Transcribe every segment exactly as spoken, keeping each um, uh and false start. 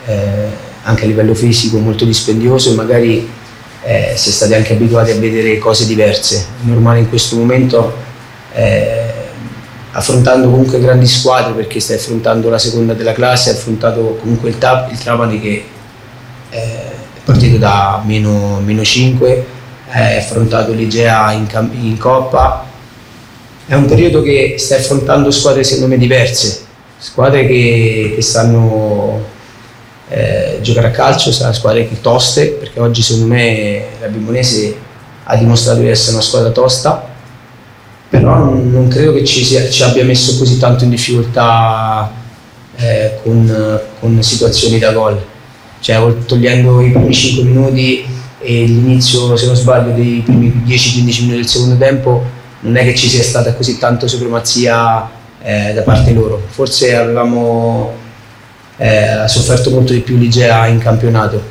eh, anche a livello fisico molto dispendioso e magari eh, si è stati anche abituati a vedere cose diverse. È normale in questo momento, eh, affrontando comunque grandi squadre, perché stai affrontando la seconda della classe, hai affrontato comunque il, Tap, il Trapani che eh, è partito da meno, meno cinque, hai affrontato l'Igea in, in Coppa. È un periodo che stai affrontando squadre secondo me diverse, squadre che, che sanno eh, giocare a calcio, saranno squadre toste, perché oggi secondo me la Vibonese ha dimostrato di essere una squadra tosta, però non, non credo che ci, sia, ci abbia messo così tanto in difficoltà eh, con, con situazioni da gol. Cioè, togliendo i primi cinque minuti e l'inizio, se non sbaglio, dei primi dieci quindici minuti del secondo tempo, non è che ci sia stata così tanto supremazia eh, da parte loro. Forse avevamo eh, sofferto molto di più l'Igea in campionato.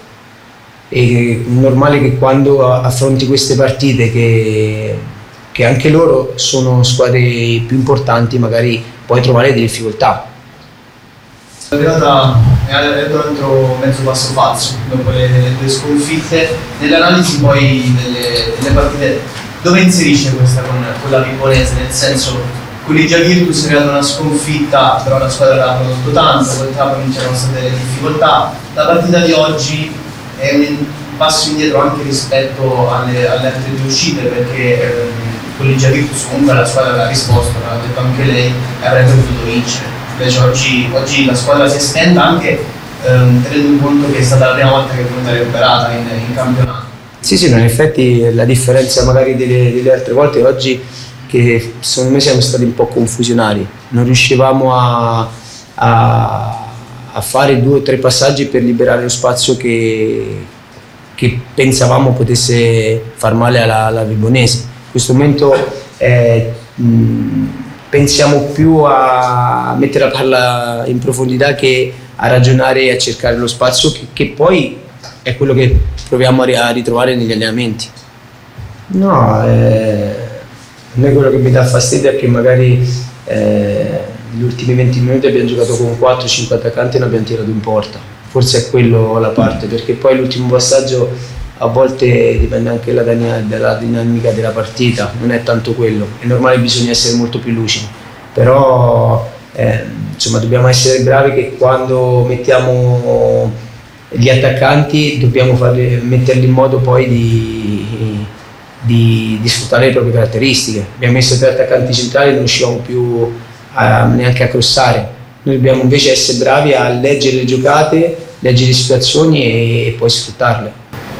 E è normale che quando affronti queste partite, che, che anche loro sono squadre più importanti, magari puoi trovare delle difficoltà. È arrivata dentro mezzo passo falso dopo le, le sconfitte. Nell'analisi poi delle, delle partite, dove inserisce questa con, con la Vibonese? Nel senso, con l'Igia Virtus è arrivata una sconfitta, però la squadra aveva prodotto tanto, col Trapani c'erano state delle difficoltà. La partita di oggi è un passo indietro anche rispetto alle, alle altre due uscite, perché eh, con l'Igia Virtus comunque la squadra aveva risposto, l'ha detto anche lei, e avrebbe potuto vincere. Invece oggi, oggi la squadra si è spenta anche ehm, tenendo conto che è stata la prima volta che è venuta recuperata in, in campionato. Sì, sì, no, in effetti la differenza magari delle, delle altre volte oggi che secondo me siamo stati un po' confusionari, non riuscivamo a, a, a fare due o tre passaggi per liberare lo spazio che, che pensavamo potesse far male alla, alla Vibonese. In questo momento eh, mh, pensiamo più a mettere la palla in profondità che a ragionare e a cercare lo spazio che, che poi è quello che proviamo a ritrovare negli allenamenti. No, eh, a me quello che mi dà fastidio è che magari eh, negli ultimi venti minuti abbiamo giocato con quattro cinque attaccanti e non abbiamo tirato in porta. Forse è quello la parte, perché poi l'ultimo passaggio a volte dipende anche dalla dinamica della partita, non è tanto quello. È normale, bisogna essere molto più lucidi, però eh, insomma dobbiamo essere bravi che quando mettiamo gli attaccanti dobbiamo farli, metterli in modo poi di, di, di sfruttare le proprie caratteristiche. Abbiamo messo tre attaccanti centrali e non riuscivamo più a, neanche a crossare. Noi dobbiamo invece essere bravi a leggere le giocate, leggere le situazioni e, e poi sfruttarle.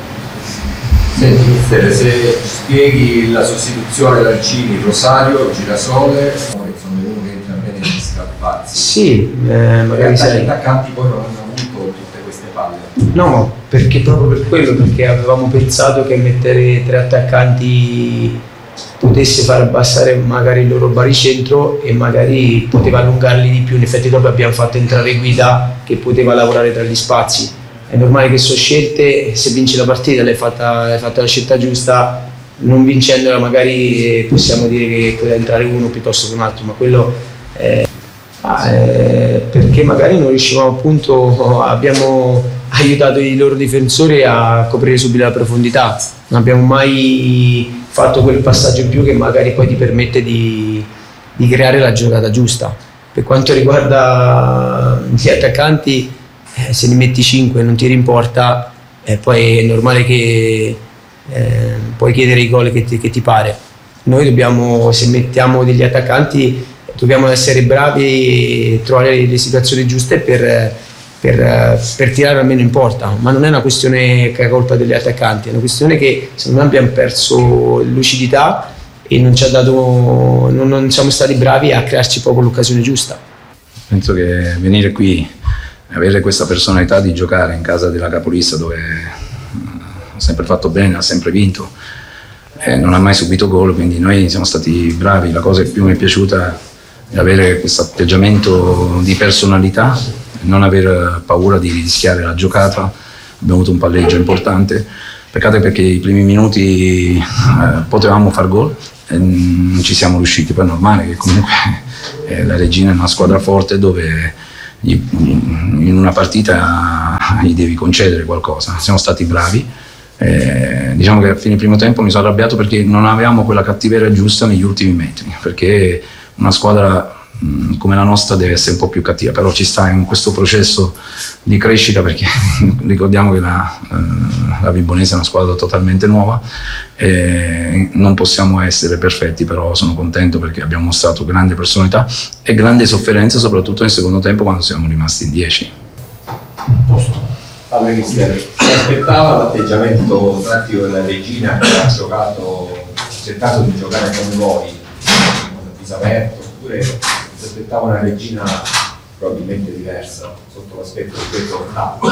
Senti mister, se spieghi la sostituzione da Alcini, Rosario, Girasole, sono venuti che entrano bene gli scappazzi. Sì, eh, magari sai. Gli attaccanti poi non hanno avuto tutte queste palle. No, perché proprio per quello, perché avevamo pensato che mettere tre attaccanti potesse far abbassare magari il loro baricentro e magari poteva allungarli di più. In effetti dopo abbiamo fatto entrare Guida che poteva lavorare tra gli spazi. È normale che sono scelte, se vinci la partita l'hai fatta, l'hai fatta la scelta giusta, non vincendola magari possiamo dire che poteva entrare uno piuttosto che un altro, ma quello è, è perché magari non riuscivamo, appunto, abbiamo aiutato i loro difensori a coprire subito la profondità, non abbiamo mai fatto quel passaggio in più che magari poi ti permette di, di creare la giocata giusta. Per quanto riguarda gli attaccanti, Eh, se ne metti cinque e non tiri in porta, eh, poi è normale che eh, puoi chiedere i gol che ti, che ti pare. Noi dobbiamo, se mettiamo degli attaccanti, dobbiamo essere bravi e trovare le situazioni giuste per, per, per tirare almeno in porta, ma non è una questione che è colpa degli attaccanti, è una questione che secondo me abbiamo perso lucidità e non, ci ha dato, non, non siamo stati bravi a crearci poco l'occasione giusta. Penso che venire qui, avere questa personalità di giocare in casa della capolista, dove ha sempre fatto bene, ha sempre vinto, eh, non ha mai subito gol, quindi noi siamo stati bravi. La cosa che più mi è piaciuta è avere questo atteggiamento di personalità, non aver paura di rischiare la giocata. Abbiamo avuto un palleggio importante, peccato perché i primi minuti eh, potevamo far gol e non ci siamo riusciti. Poi è normale che comunque eh, la Regina è una squadra forte dove in una partita gli devi concedere qualcosa. Siamo stati bravi. Eh, diciamo che a fine primo tempo mi sono arrabbiato perché non avevamo quella cattiveria giusta negli ultimi metri, perché una squadra mh, come la nostra deve essere un po' più cattiva, però ci sta in questo processo di crescita, perché ricordiamo che la, eh, la Vibonese è una squadra totalmente nuova, e non possiamo essere perfetti, però sono contento perché abbiamo mostrato grande personalità e grande sofferenza, soprattutto nel secondo tempo quando siamo rimasti in dieci. Allora, mister, si aspettava l'atteggiamento tattico della regina che ha giocato, cercato di giocare con voi a viso aperto, oppure si aspettava una regina probabilmente diversa sotto l'aspetto di questo attacco?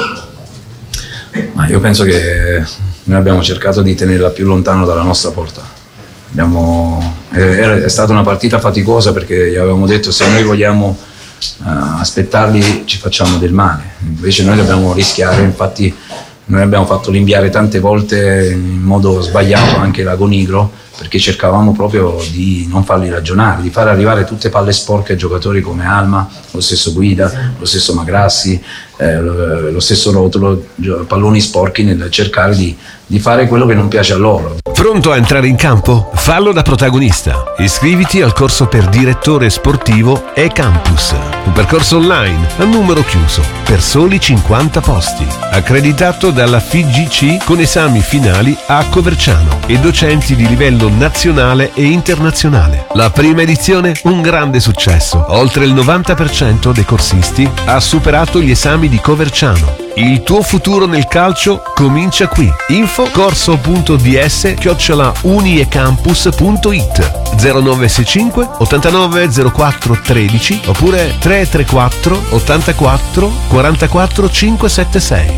Ma io penso che noi abbiamo cercato di tenerla più lontano dalla nostra porta. Abbiamo, è, è stata una partita faticosa perché gli avevamo detto se noi vogliamo Uh, aspettarli ci facciamo del male, invece noi dobbiamo rischiare. Infatti noi abbiamo fatto rinviare tante volte in modo sbagliato anche Lago Nigro, perché cercavamo proprio di non farli ragionare, di far arrivare tutte palle sporche ai giocatori come Alma, lo stesso Guida, lo stesso Magrassi, eh, lo, lo stesso Rotolo, palloni sporchi nel cercare di, di fare quello che non piace a loro. Pronto a entrare in campo? Fallo da protagonista. Iscriviti al corso per direttore sportivo eCampus, un percorso online a numero chiuso per soli cinquanta posti, accreditato dalla F I G C con esami finali a Coverciano e docenti di livello nazionale e internazionale. La prima edizione un grande successo. Oltre il novanta per cento dei corsisti ha superato gli esami di Coverciano. Il tuo futuro nel calcio comincia qui. Info corso.ds chiocciola uniecampus punto it zero nove sei cinque ottantanove zero quattro tredici oppure tre tre quattro ottantaquattro quarantaquattro cinquecentosettantasei.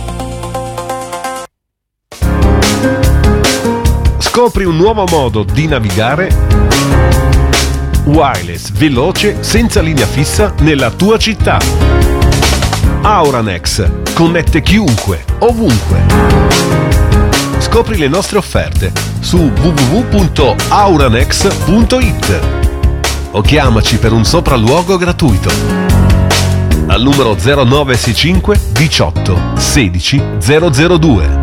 Scopri un nuovo modo di navigare wireless, veloce, senza linea fissa nella tua città. Auranex connette chiunque, ovunque. Scopri le nostre offerte su w w w punto auranex punto it o chiamaci per un sopralluogo gratuito al numero zero nove sei cinque diciotto sedici zero zero due.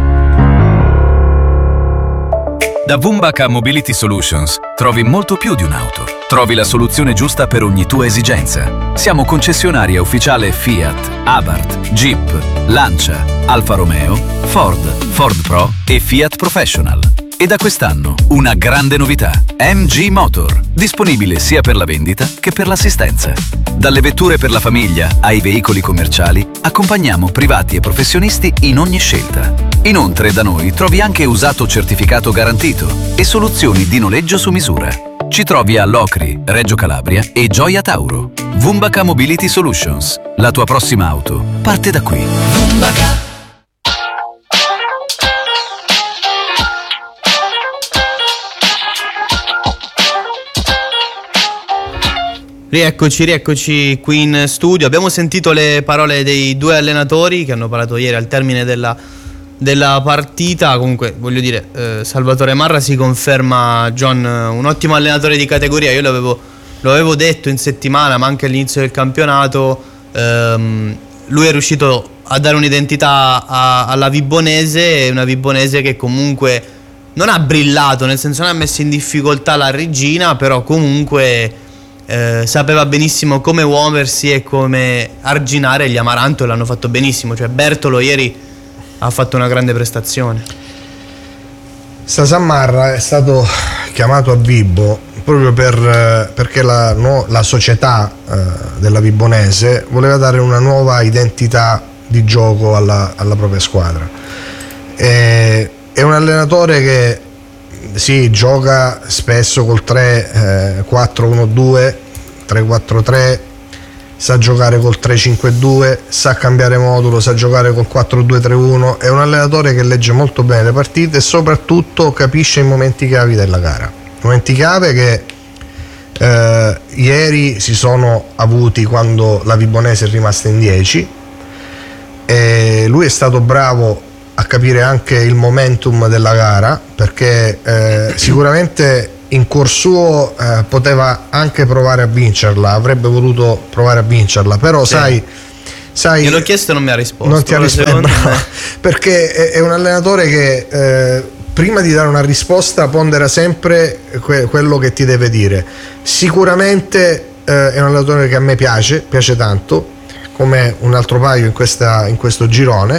Da Vumbaka Mobility Solutions trovi molto più di un'auto. Trovi la soluzione giusta per ogni tua esigenza. Siamo concessionaria ufficiale Fiat, Abarth, Jeep, Lancia, Alfa Romeo, Ford, Ford Pro e Fiat Professional. E da quest'anno una grande novità: M G Motor, disponibile sia per la vendita che per l'assistenza. Dalle vetture per la famiglia ai veicoli commerciali, accompagniamo privati e professionisti in ogni scelta. Inoltre da noi trovi anche usato certificato garantito e soluzioni di noleggio su misura. Ci trovi a Locri, Reggio Calabria e Gioia Tauro. Vumbaka Mobility Solutions. La tua prossima auto parte da qui. Vumbaka. Rieccoci, rieccoci qui in studio. Abbiamo sentito le parole dei due allenatori che hanno parlato ieri al termine della, della partita. Comunque, voglio dire, eh, Salvatore Marra si conferma, John, un ottimo allenatore di categoria. Io l'avevo, lo avevo detto in settimana, ma anche all'inizio del campionato. Ehm, lui è riuscito a dare un'identità a, alla Vibonese, una Vibonese che comunque non ha brillato, nel senso non ha messo in difficoltà la regina, però comunque... Eh, sapeva benissimo come muoversi e come arginare gli Amaranto, e l'hanno fatto benissimo. Cioè Bertolo ieri ha fatto una grande prestazione. Sasammarra è stato chiamato a Vibo proprio per, perché la, no, la società eh, della Vibonese voleva dare una nuova identità di gioco alla, alla propria squadra. E, è un allenatore che sì, gioca spesso col tre quattro uno due, tre quattro tre, sa giocare col tre cinque due, sa cambiare modulo, sa giocare col quattro due tre uno. È un allenatore che legge molto bene le partite e soprattutto capisce i momenti chiavi della gara. Momenti chiave che eh, ieri si sono avuti quando la Vibonese è rimasta in dieci, e lui è stato bravo a capire anche il momentum della gara, perché eh, sicuramente in cuor suo eh, poteva anche provare a vincerla, avrebbe voluto provare a vincerla, però sì, sai, Sai, gliel'ho chiesto e non mi ha risposto. Non ti ha risposto, me... perché è, è un allenatore che eh, prima di dare una risposta pondera sempre que- quello che ti deve dire. Sicuramente eh, è un allenatore che a me piace, piace tanto, come un altro paio in, questa, in questo girone,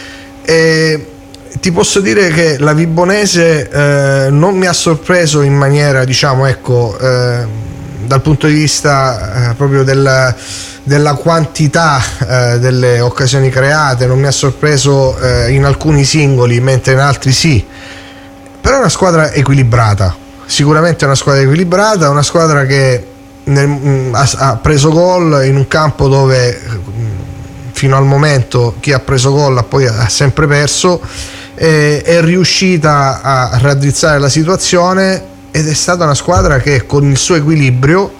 e ti posso dire che la Vibonese eh, non mi ha sorpreso in maniera, diciamo, ecco, eh, dal punto di vista eh, proprio del, della quantità eh, delle occasioni create, non mi ha sorpreso eh, in alcuni singoli, mentre in altri sì. Però è una squadra equilibrata, sicuramente è una squadra equilibrata, una squadra che nel, ha, ha preso gol in un campo dove fino al momento chi ha preso gol ha poi ha sempre perso, e, è riuscita a raddrizzare la situazione, ed è stata una squadra che con il suo equilibrio,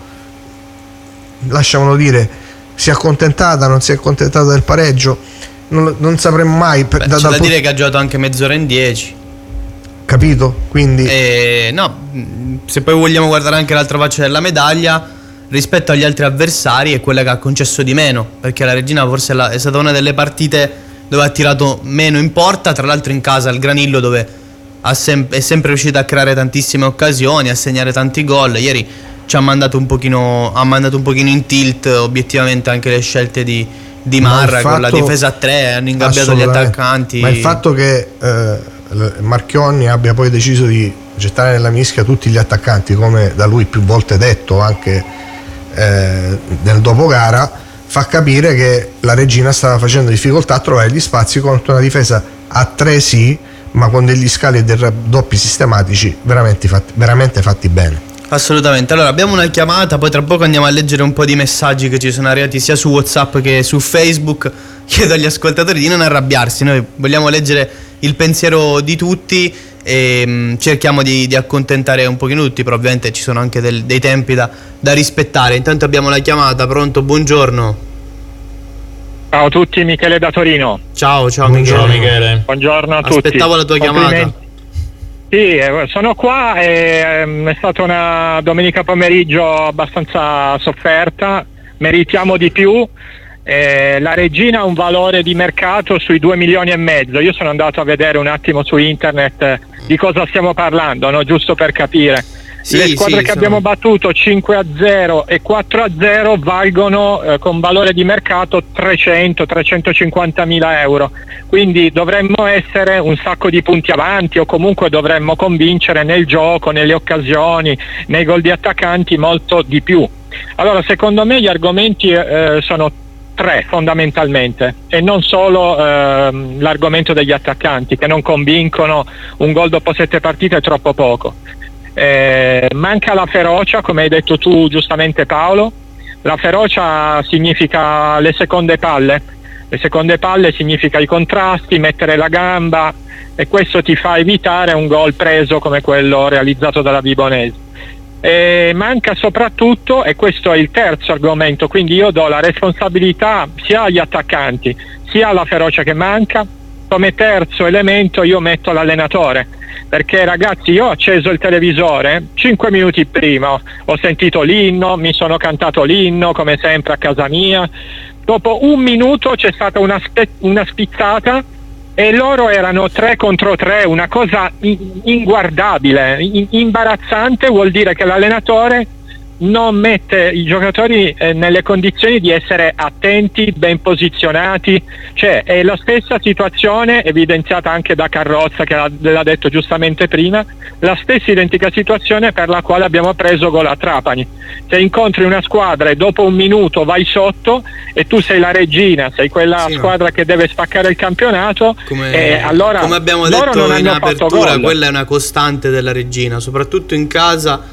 lasciamolo dire, si è accontentata, non si è accontentata del pareggio, non, non sapremmo mai. Beh, da, c'è da dire che ha giocato anche mezz'ora in dieci, capito? Quindi e, no, se poi vogliamo guardare anche l'altra faccia della medaglia, rispetto agli altri avversari è quella che ha concesso di meno, perché la Regina forse è stata una delle partite dove ha tirato meno in porta, tra l'altro in casa al Granillo, dove ha sem- è sempre riuscita a creare tantissime occasioni, a segnare tanti gol. Ieri ci ha mandato un pochino, ha mandato un pochino in tilt obiettivamente anche le scelte di, di Marra, con la difesa a tre, hanno ingabbiato gli attaccanti. Ma il fatto che eh, Marchionni abbia poi deciso di gettare nella mischia tutti gli attaccanti, come da lui più volte detto anche eh, nel dopogara, fa capire che la Regina stava facendo difficoltà a trovare gli spazi contro una difesa a tre sì, ma con degli scali e dei raddoppi sistematici veramente fatti, veramente fatti bene. Assolutamente. Allora abbiamo una chiamata, poi tra poco andiamo a leggere un po' di messaggi che ci sono arrivati sia su WhatsApp che su Facebook. Chiedo agli ascoltatori di non arrabbiarsi, noi vogliamo leggere il pensiero di tutti e mh, cerchiamo di, di accontentare un pochino tutti, però ovviamente ci sono anche del, dei tempi da, da rispettare. Intanto abbiamo la chiamata, pronto, buongiorno. Ciao a tutti, Michele da Torino. Ciao, ciao buongiorno. Michele. Michele. Buongiorno a tutti. Aspettavo la tua chiamata. Sì, sono qua e um, è stata una domenica pomeriggio abbastanza sofferta, meritiamo di più. Eh, la Regina ha un valore di mercato sui due milioni e mezzo. Io sono andato a vedere un attimo su internet eh, di cosa stiamo parlando, no? Giusto per capire. Sì, le squadre sì, che sono... abbiamo battuto cinque a zero e quattro a zero valgono eh, con valore di mercato trecento trecentocinquanta mila euro, quindi dovremmo essere un sacco di punti avanti, o comunque dovremmo convincere nel gioco, nelle occasioni, nei gol di attaccanti molto di più. Allora secondo me gli argomenti eh, sono tre fondamentalmente, e non solo eh, l'argomento degli attaccanti che non convincono. Un gol dopo sette partite è troppo poco. Eh, manca la ferocia, come hai detto tu giustamente Paolo. La ferocia significa le seconde palle, le seconde palle significa i contrasti, mettere la gamba, e questo ti fa evitare un gol preso come quello realizzato dalla Vibonese. Eh, manca soprattutto, e questo è il terzo argomento, quindi io do la responsabilità sia agli attaccanti sia alla ferocia che manca. Come terzo elemento io metto l'allenatore, perché ragazzi, io ho acceso il televisore cinque minuti prima, ho sentito l'inno, mi sono cantato l'inno come sempre a casa mia. Dopo un minuto c'è stata una, spe- una spizzata e loro erano tre contro tre, una cosa in- inguardabile, in- imbarazzante. Vuol dire che l'allenatore non mette i giocatori eh, nelle condizioni di essere attenti, ben posizionati. Cioè è la stessa situazione evidenziata anche da Carrozza, che l'ha, l'ha detto giustamente prima, la stessa identica situazione per la quale abbiamo preso gol a Trapani. Se incontri una squadra e dopo un minuto vai sotto e tu sei la Regina, sei quella sì, squadra che deve spaccare il campionato, come, e allora come abbiamo loro detto non in hanno fatto apertura, gol. quella è una costante della Regina, soprattutto in casa.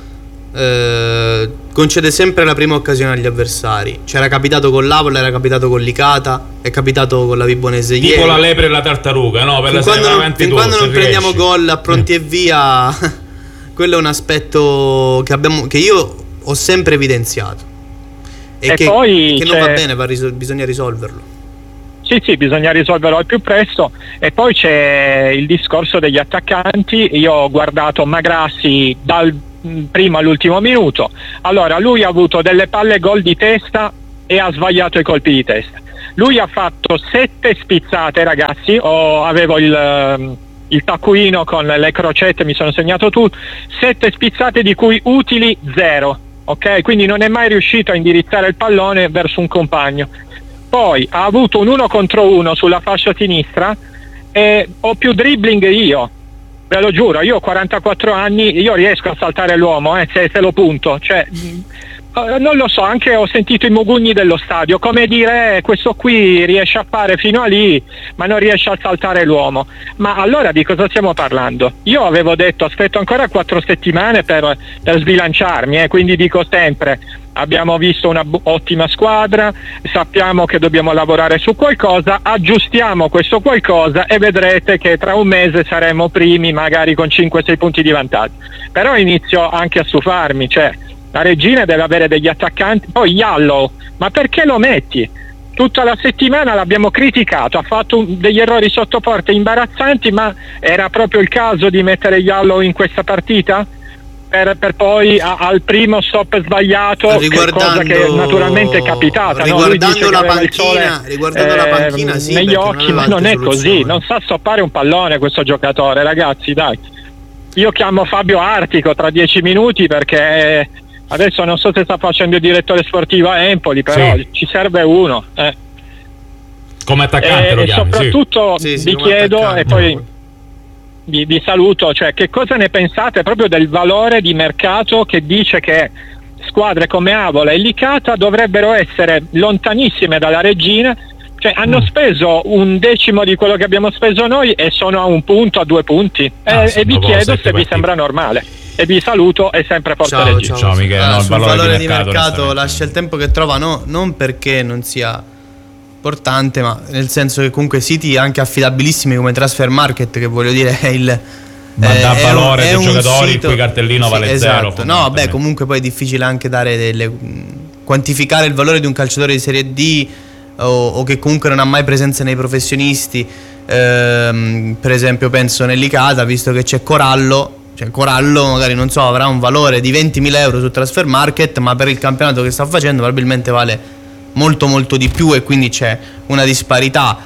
Eh, concede sempre la prima occasione agli avversari. C'era capitato con l'Avola, era capitato con Licata, è capitato con la Vibonese tipo ieri. la lepre e la tartaruga, no? Per fin la quando non, fin quando non prendiamo gol a pronti mm. e via quello è un aspetto che, abbiamo, che io ho sempre evidenziato e, e che, poi che non va bene, va risol- bisogna risolverlo. Sì, sì, bisogna risolverlo al più presto. E poi c'è il discorso degli attaccanti. Io ho guardato Magrassi dal primo all'ultimo minuto. Allora lui ha avuto delle palle gol di testa e ha sbagliato i colpi di testa. Lui ha fatto sette spizzate, ragazzi, o avevo il, il taccuino con le crocette, mi sono segnato tutto, sette spizzate di cui utili zero, ok? Quindi non è mai riuscito a indirizzare il pallone verso un compagno. Poi ha avuto un uno contro uno sulla fascia sinistra e ho più dribbling io, ve lo giuro, io ho quarantaquattro anni, io riesco a saltare l'uomo, eh, se, se lo punto, cioè... non lo so, anche ho sentito i mugugni dello stadio, come dire, eh, questo qui riesce a fare fino a lì ma non riesce a saltare l'uomo. Ma allora di cosa stiamo parlando? Io avevo detto aspetto ancora quattro settimane per, per sbilanciarmi, eh, quindi dico sempre abbiamo visto una bu- ottima squadra, sappiamo che dobbiamo lavorare su qualcosa, aggiustiamo questo qualcosa e vedrete che tra un mese saremo primi, magari con cinque sei punti di vantaggio. Però inizio anche a stufarmi, cioè la Regina deve avere degli attaccanti. Poi Yallow, ma perché lo metti? Tutta la settimana l'abbiamo criticato, ha fatto un, degli errori sotto porta imbarazzanti, ma era proprio il caso di mettere Yallow in questa partita? Per, per poi a, al primo stop sbagliato, che cosa che naturalmente è capitata, riguardando no? la panchina, riguardando eh, la panchina sì, negli occhi, non ma non è così, non sa stoppare un pallone questo giocatore, ragazzi, dai. Io chiamo Fabio Artico tra dieci minuti perché adesso non so se sta facendo il direttore sportivo a Empoli, però sì, ci serve uno. Eh. Come attaccante e, lo e chiami, soprattutto sì. vi Sì, sì, chiedo e poi vi, vi saluto, cioè che cosa ne pensate proprio del valore di mercato che dice che squadre come Avola e Licata dovrebbero essere lontanissime dalla Regina, cioè hanno mm. speso un decimo di quello che abbiamo speso noi e sono a un punto, a due punti, ah, e, e vi chiedo se vi sembra normale. E vi saluto e sempre Forza ciao, Regina. ciao, ciao Michele, ah, no, il sul valore, valore di mercato, di mercato lascia il tempo che trova, no, non perché non sia importante, ma nel senso che comunque siti anche affidabilissimi come Transfer Market, che voglio dire è il ma eh, dà è valore un, dei è giocatori sito, il cui cartellino sì, vale esatto. zero. No, beh, comunque poi è difficile anche dare delle quantificare il valore di un calciatore di Serie D o, o che comunque non ha mai presenza nei professionisti. Ehm, per esempio penso nell'Icata, visto che c'è Corallo. Cioè Corallo magari non so avrà un valore di ventimila euro su Transfer Market, ma per il campionato che sta facendo probabilmente vale molto molto di più e quindi c'è una disparità.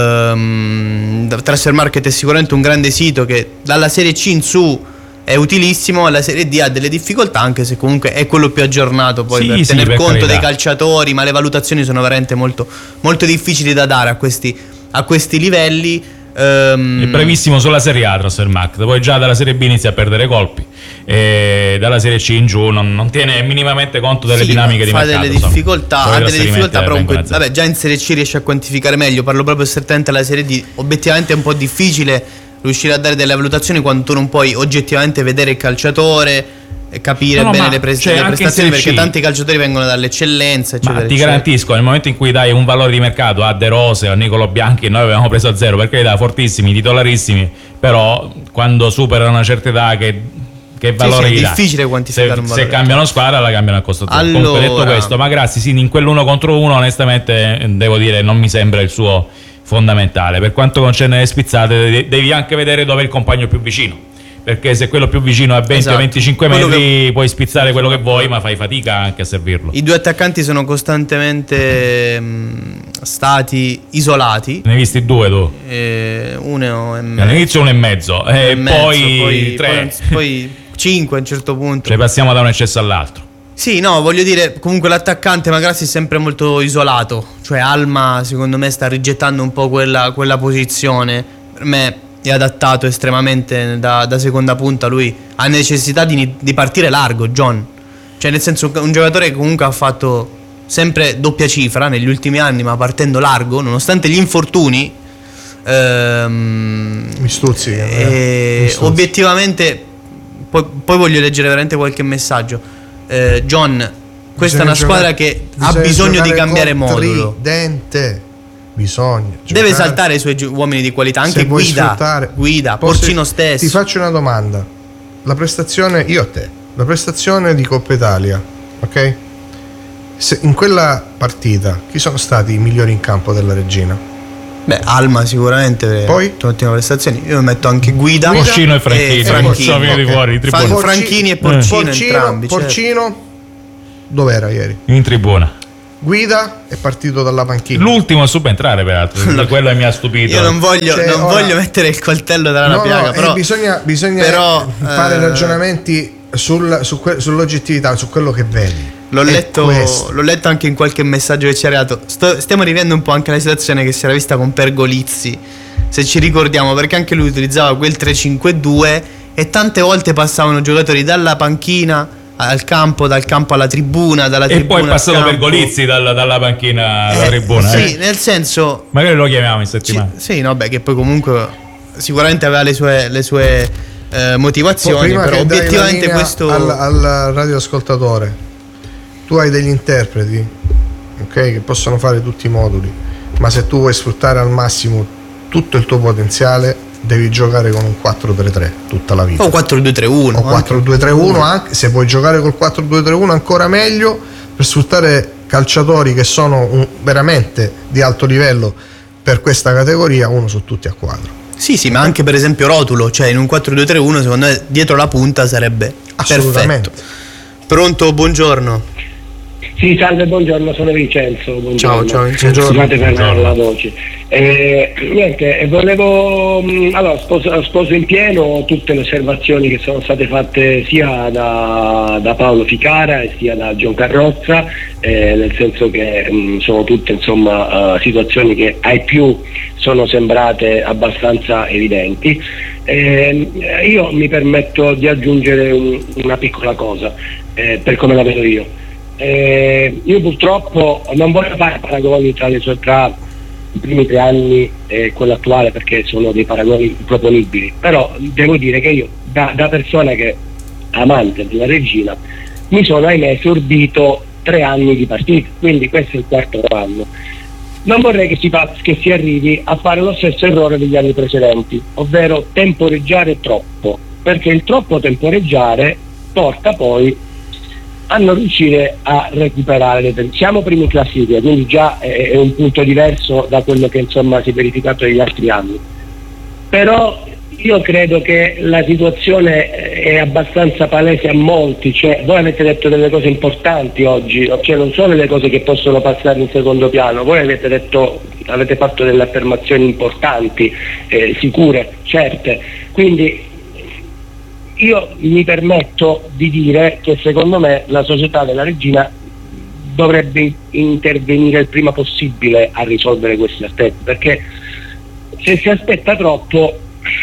ehm, Transfer Market è sicuramente un grande sito che dalla Serie C in su è utilissimo, la Serie D ha delle difficoltà, anche se comunque è quello più aggiornato poi, sì, per sì, tener per conto carità. dei calciatori, ma le valutazioni sono veramente molto, molto difficili da dare a questi, a questi livelli. Um, è brevissimo sulla Serie A Transfer Market, poi già dalla Serie B inizia a perdere colpi e dalla Serie C in giù non, non tiene minimamente conto delle sì, dinamiche di mercato, delle difficoltà, ha delle difficoltà però comunque, vabbè, già in Serie C riesce a quantificare meglio, parlo proprio strettamente alla Serie D. Obiettivamente è un po' difficile riuscire a dare delle valutazioni quando tu non puoi oggettivamente vedere il calciatore e capire no, no, bene le, pre- cioè, le prestazioni, perché tanti calciatori vengono dall'eccellenza, eccetera, ma ti eccetera. garantisco, nel momento in cui dai un valore di mercato a De Rose o a Nicolo Bianchi, noi avevamo preso a zero, perché da fortissimi, titolarissimi, però quando superano una certa età che, che valore sì, gli sì, è dà? difficile quantificare se, un valore. Se cambiano squadra la cambiano a costo zero. Allora... Comunque detto questo, ma grazie, sì, in quell'uno contro uno onestamente devo dire non mi sembra il suo fondamentale. Per quanto concerne le spizzate devi anche vedere dove è il compagno più vicino, perché se quello più vicino è venti o venticinque metri che... puoi spizzare quello che vuoi, ma fai fatica anche a servirlo. I due attaccanti sono costantemente mh, stati isolati. Ne hai visti due tu? Eh, uno e mezzo. All'inizio uno e mezzo e, e mezzo, poi, poi tre, poi, poi cinque a un certo punto. Cioè passiamo da un eccesso all'altro. Sì, no, voglio dire, comunque l'attaccante Magrassi è sempre molto isolato, cioè Alma secondo me sta rigettando un po' quella, quella posizione. Per me è adattato estremamente da, da seconda punta, lui ha necessità di, di partire largo, John, cioè nel senso un giocatore che comunque ha fatto sempre doppia cifra negli ultimi anni, ma partendo largo nonostante gli infortuni. ehm, mi stuzzi, eh, mi stuzzi. Obiettivamente poi, poi voglio leggere veramente qualche messaggio. eh, John, questa bisogna è una squadra giocare, che ha bisogno di cambiare modulo. Dente. Bisogna deve giocare. saltare i suoi gi- uomini di qualità, anche Se Guida, Guida Porcino stesso. Ti faccio una domanda: la prestazione, io a te, la prestazione di Coppa Italia, ok? Se in quella partita chi sono stati i migliori in campo della Regina? Beh, Alma sicuramente. Poi ottime prestazioni. Io metto anche Guida, Porcino e Franchini, e Franchini. Okay. Fuori, Fan- Franchini e Porcino, Porcino, entrambi. Porcino certo. dov'era ieri? In tribuna. Guida è partito dalla panchina. L'ultimo a subentrare, peraltro, quello che mi ha stupito. Io non voglio, Cioè, non ora- voglio mettere il coltello dalla No, piaga, no, però eh, bisogna, bisogna però, fare eh, ragionamenti sul- su que- sull'oggettività, su quello che vedi. L'ho È letto, questo. l'ho letto anche in qualche messaggio che ci è arrivato. Sto- stiamo rivivendo un po' anche la situazione che si era vista con Pergolizzi, se ci ricordiamo, perché anche lui utilizzava quel tre cinque due e tante volte passavano giocatori dalla panchina al campo, dal campo alla tribuna, dalla E tribuna poi è al passato campo. Pergolizzi dalla, dalla panchina alla Eh, tribuna. Sì, eh. nel senso, Magari lo chiamiamo in ci- settimana. sì, no, beh, che poi comunque sicuramente aveva le sue, le sue eh, motivazioni, Prima però che dai la obiettivamente linea questo al, al radioascoltatore, tu hai degli interpreti, ok, che possono fare tutti i moduli, ma se tu vuoi sfruttare al massimo tutto il tuo potenziale devi giocare con un quattro tre tre tutta la vita, o quattro due tre uno o quattro due tre uno, anche se vuoi giocare col quattro due tre uno ancora meglio, per sfruttare calciatori che sono un- veramente di alto livello per questa categoria, uno su tutti a quadro. Sì, sì, ma anche per esempio Rotulo, cioè in un quattro due tre uno secondo me dietro la punta sarebbe Assolutamente. perfetto. Pronto, buongiorno. Sì, salve, buongiorno, sono Vincenzo. Buongiorno. Ciao, ciao, Vincenzo. Scusate per Buongiorno. la voce. Eh, niente, eh, volevo mh, allora sposo, sposo in pieno tutte le osservazioni che sono state fatte sia da, da Paolo Ficara e sia da Gian Carrozza, eh, nel senso che mh, sono tutte insomma eh, situazioni che ai più sono sembrate abbastanza evidenti. Eh, io mi permetto di aggiungere un- una piccola cosa, eh, per come la vedo io. Eh, io purtroppo non voglio fare paragoni tra, le sue, tra i primi tre anni e quello attuale, perché sono dei paragoni improponibili, però devo dire che io da, da persona che amante della regina mi sono ahimè sorbito tre anni di partita, quindi questo è il quarto anno. Non vorrei che si, fa, che si arrivi a fare lo stesso errore degli anni precedenti, ovvero temporeggiare troppo, perché il troppo temporeggiare porta poi a non riuscire a recuperare le per- siamo primi in classifica, quindi già è, è un punto diverso da quello che insomma si è verificato negli altri anni, però io credo che la situazione è abbastanza palese a molti, cioè voi avete detto delle cose importanti oggi, cioè non sono le cose che possono passare in secondo piano, voi avete detto, avete fatto delle affermazioni importanti, eh, sicure, certe, quindi io mi permetto di dire che secondo me la società della regina dovrebbe intervenire il prima possibile a risolvere questi aspetti, perché se si aspetta troppo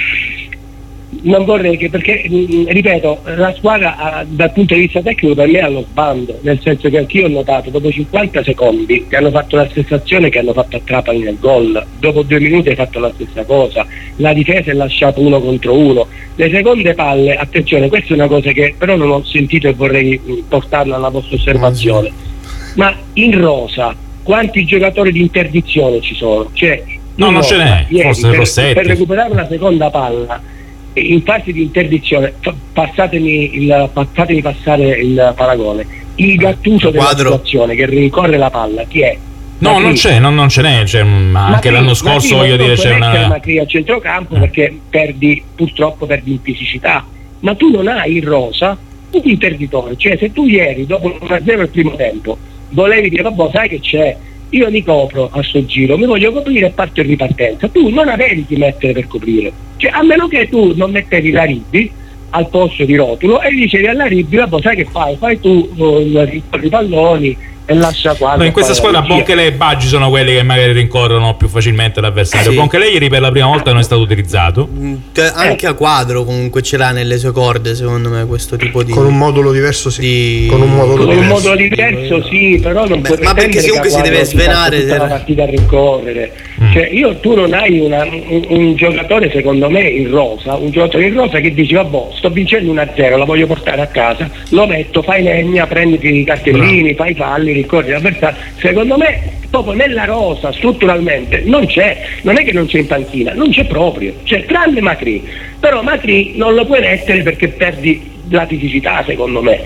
non vorrei che, perché mh, ripeto, la squadra ha, dal punto di vista tecnico per me è allo sbando, nel senso che anch'io ho notato dopo cinquanta secondi che hanno fatto la stessa azione che hanno fatto a Trapani nel gol, dopo due minuti hai fatto la stessa cosa, la difesa è lasciato uno contro uno, le seconde palle, attenzione, questa è una cosa che però non ho sentito e vorrei mh, portarla alla vostra osservazione, ma in rosa quanti giocatori di interdizione ci sono? Cioè, No, in non ce rosa, n'è, ieri, forse per, Rossetti. per recuperare una seconda palla in fase di interdizione, fa- passatemi, il, passatemi passare il paragone, il Gattuso della Quadro. situazione che rincorre la palla, chi è? No, Macri. non c'è, non, non ce n'è, cioè, ma anche Macri, l'anno Macri scorso non voglio dire puoi c'è mettere una... Macri a centrocampo perché perdi, purtroppo perdi in fisicità, ma tu non hai in rosa un interditore, cioè se tu ieri dopo uno a zero il primo tempo volevi dire vabbè sai che c'è, io mi copro a sto giro, mi voglio coprire e parto in ripartenza, tu non avevi di mettere per coprire, cioè a meno che tu non mettevi la Ribbi al posto di Rotulo e dicevi alla Ribbi vabbè sai che fai, fai tu uh, i palloni e lascia qua. No, in questa squadra Bonchele e Baggi sono quelli che magari rincorrono più facilmente l'avversario. Sì. Bonchele ieri per la prima volta non è stato utilizzato. Mm, te- anche a Quadro comunque ce l'ha nelle sue corde, secondo me, questo tipo di... Con un modulo diverso sì. di- Con un modulo con un diverso. modulo diverso sì, però non Beh, puoi ma perché pretendere comunque che si a deve Quadro ti faccia svenare, tutta la deve- partita a rincorrere, Mm. cioè io tu non hai una, un, un giocatore secondo me in rosa, un giocatore in rosa che dici vabbè sto vincendo uno a zero, la voglio portare a casa, lo metto, fai legna, prenditi i cartellini, fai falli, ricordi l'avversario, secondo me proprio nella rosa strutturalmente non c'è, non è che non c'è in panchina, non c'è proprio, c'è tranne Macri, però Macri non lo puoi mettere perché perdi la fisicità secondo me.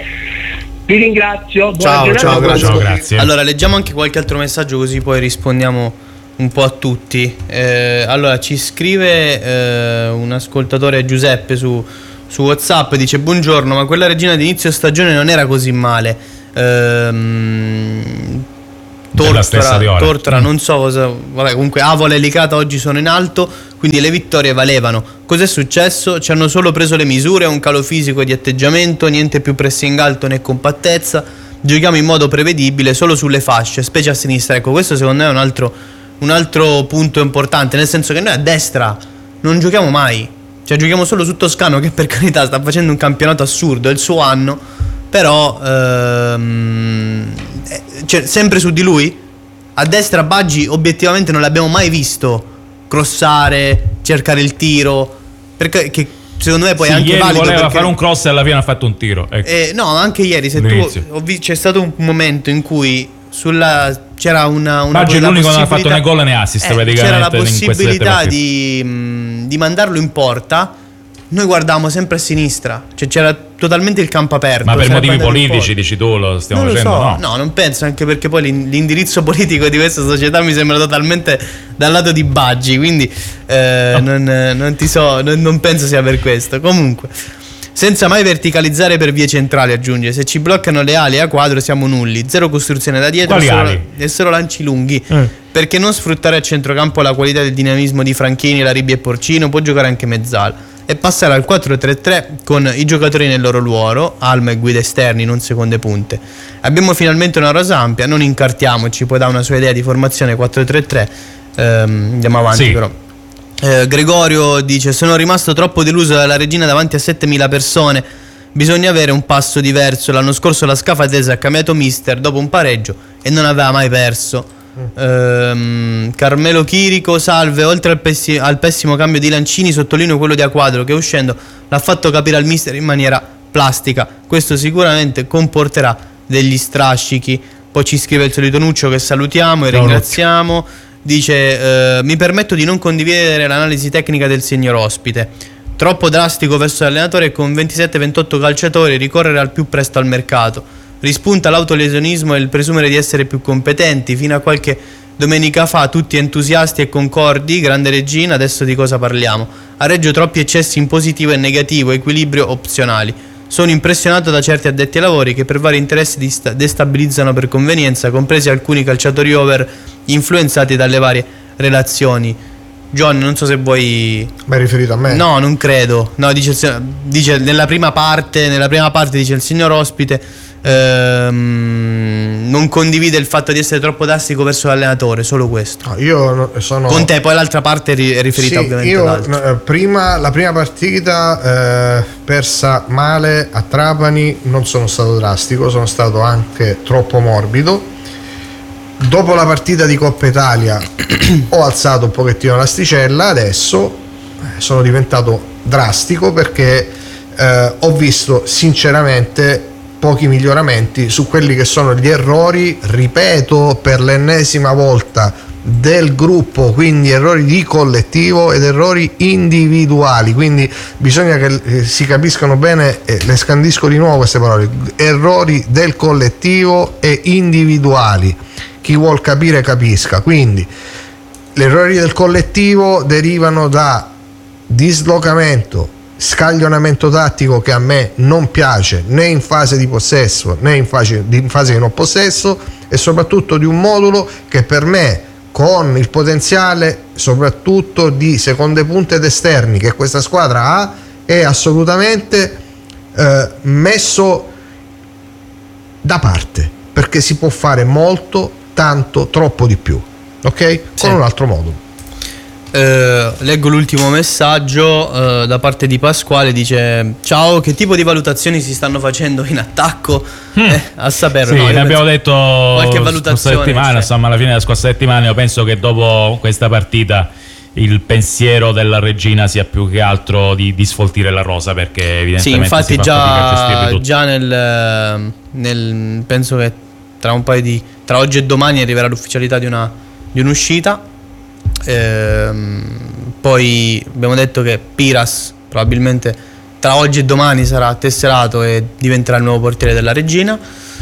Vi ringrazio, buona Ciao, giornata, ciao, buon grazie. Ciao, lavoro. grazie. Allora, leggiamo anche qualche altro messaggio così poi rispondiamo un po' a tutti. Eh, allora, ci scrive eh, un ascoltatore, Giuseppe, su, su WhatsApp, dice buongiorno, ma quella regina di inizio stagione non era così male. Ehm, Della stessa Tortora, Viola. Tortora non so cosa, vabbè, comunque Avola e Licata oggi sono in alto, quindi le vittorie valevano. Cos'è successo? Ci hanno solo preso le misure, un calo fisico e di atteggiamento, niente più pressing alto né compattezza, giochiamo in modo prevedibile solo sulle fasce, specie a sinistra. Ecco, questo secondo me è un altro, un altro punto importante, nel senso che noi a destra non giochiamo mai, cioè giochiamo solo su Toscano, che per carità sta facendo un campionato assurdo, è il suo anno, però ehm, cioè, sempre su di lui. A destra Baggi obiettivamente non l'abbiamo mai visto crossare, cercare il tiro, perché che secondo me poi sì, è anche ieri valido voleva perché... fare un cross e alla fine ha fatto un tiro, ecco. eh, no, anche ieri se L'inizio. tu ho vi- c'è stato un momento in cui sulla c'era una, una Baggi è la l'unico che non ha fatto possibilità- né gol né assist eh, praticamente c'era la in queste sette possibilità partite. di, mh, di mandarlo in porta. Noi guardavamo sempre a sinistra, cioè c'era totalmente il campo aperto. Ma per sarebbe motivi andato in politici porta. dici tu lo stiamo Non lo facendo? so, No. no, non penso, anche perché poi l'in- l'indirizzo politico di questa società mi sembra totalmente dal lato di Baggi, quindi eh, non, non ti so, non, non penso sia per questo. Comunque, senza mai verticalizzare per vie centrali, aggiunge, se ci bloccano le ali a quadro siamo nulli, zero costruzione da dietro Quali e solo, ali? e solo lanci lunghi. Eh. Perché non sfruttare a centrocampo la qualità del dinamismo di Franchini, Laribbi e Porcino? Può giocare anche Mezzala e passare al quattro tre tre con i giocatori nel loro ruolo, Alma e guida esterni, non seconde punte. Abbiamo finalmente una rosa ampia, non incartiamoci, poi dà una sua idea di formazione quattro tre tre. Ehm, andiamo avanti Sì. però. Eh, Gregorio dice: sono rimasto troppo deluso dalla Regina davanti a settemila persone, bisogna avere un passo diverso. L'anno scorso la Scafatese ha cambiato mister dopo un pareggio e non aveva mai perso. Ehm, Carmelo Chirico, salve, oltre al, pessi- al pessimo cambio di Lancini sottolineo quello di Acquadro che uscendo l'ha fatto capire al mister in maniera plastica, questo sicuramente comporterà degli strascichi. Poi ci scrive il solito Nuccio che salutiamo e Ciao, ringraziamo. Dice: eh, mi permetto di non condividere l'analisi tecnica del signor ospite, troppo drastico verso l'allenatore e con ventisette ventotto calciatori ricorrere al più presto al mercato. Rispunta l'autolesionismo e il presumere di essere più competenti. Fino a qualche domenica fa tutti entusiasti e concordi, grande Regina, adesso di cosa parliamo? A Reggio troppi eccessi in positivo e negativo, equilibrio opzionali. Sono impressionato da certi addetti ai lavori che per vari interessi dista- destabilizzano per convenienza, compresi alcuni calciatori over influenzati dalle varie relazioni. John, non so se vuoi... Ma è riferito a me? No, non credo. No, dice, il signor- dice nella prima parte, nella prima parte dice il signor ospite ehm, non condivide il fatto di essere troppo drastico verso l'allenatore, solo questo. No, io no- sono Con te, poi l'altra parte è ri- è riferita Sì, ovviamente io, ad altro. no, eh, prima, la prima partita eh, persa male a Trapani, non sono stato drastico, sono stato anche troppo morbido. Dopo la partita di Coppa Italia ho alzato un pochettino l'asticella, adesso sono diventato drastico perché eh, ho visto sinceramente pochi miglioramenti su quelli che sono gli errori, ripeto per l'ennesima volta, del gruppo, quindi errori di collettivo ed errori individuali, quindi bisogna che eh, si capiscano bene, e le scandisco di nuovo queste parole: errori del collettivo e individuali. Chi vuol capire capisca. Quindi gli errori del collettivo derivano da dislocamento, scaglionamento tattico che a me non piace né in fase di possesso né in fase, in fase di non possesso, e soprattutto di un modulo che per me, con il potenziale soprattutto di seconde punte ed esterni che questa squadra ha, è assolutamente eh, messo da parte, perché si può fare molto, tanto, troppo di più, ok? Sì. Con un altro modulo. Eh, leggo l'ultimo messaggio eh, da parte di Pasquale, dice: ciao, che tipo di valutazioni si stanno facendo in attacco? Eh, a saperlo. Sì, no, io ne abbiamo penso- detto qualche scorsa valutazione, settimana, cioè. insomma, alla fine della scorsa settimana. Io penso che dopo questa partita il pensiero della Regina sia più che altro di, di sfoltire la rosa, perché evidentemente Sì, infatti si fa fatica a già, gestirli tutti. già nel, nel penso che tra un paio di tra oggi e domani arriverà l'ufficialità di una di un'uscita. Ehm, poi abbiamo detto che Piras probabilmente tra oggi e domani sarà tesserato e diventerà il nuovo portiere della Regina,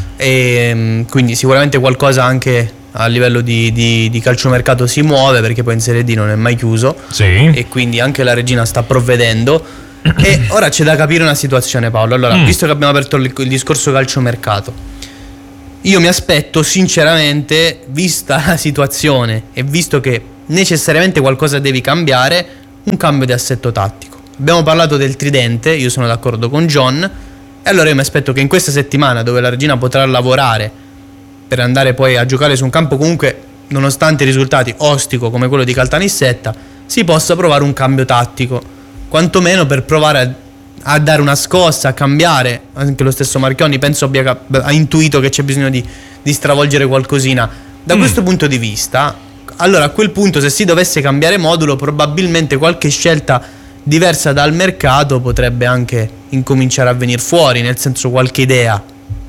e quindi sicuramente qualcosa anche a livello di, di, di calciomercato si muove, perché poi in Serie D non è mai chiuso, Sì. e quindi anche la Regina sta provvedendo. E ora c'è da capire una situazione, Paolo. Allora, Mm. visto che abbiamo aperto il, il discorso calciomercato, io mi aspetto sinceramente, vista la situazione e visto che necessariamente qualcosa devi cambiare, un cambio di assetto tattico. Abbiamo parlato del tridente, io sono d'accordo con John, e allora io mi aspetto che in questa settimana, dove la Regina potrà lavorare per andare poi a giocare su un campo comunque, nonostante i risultati, ostico come quello di Caltanissetta, si possa provare un cambio tattico, quantomeno per provare a, a dare una scossa, a cambiare. Anche lo stesso Marchionni penso abbia ha intuito che c'è bisogno di, di stravolgere qualcosina. Da mm. questo punto di vista, allora a quel punto, se si dovesse cambiare modulo, probabilmente qualche scelta diversa dal mercato potrebbe anche incominciare a venire fuori, nel senso qualche idea.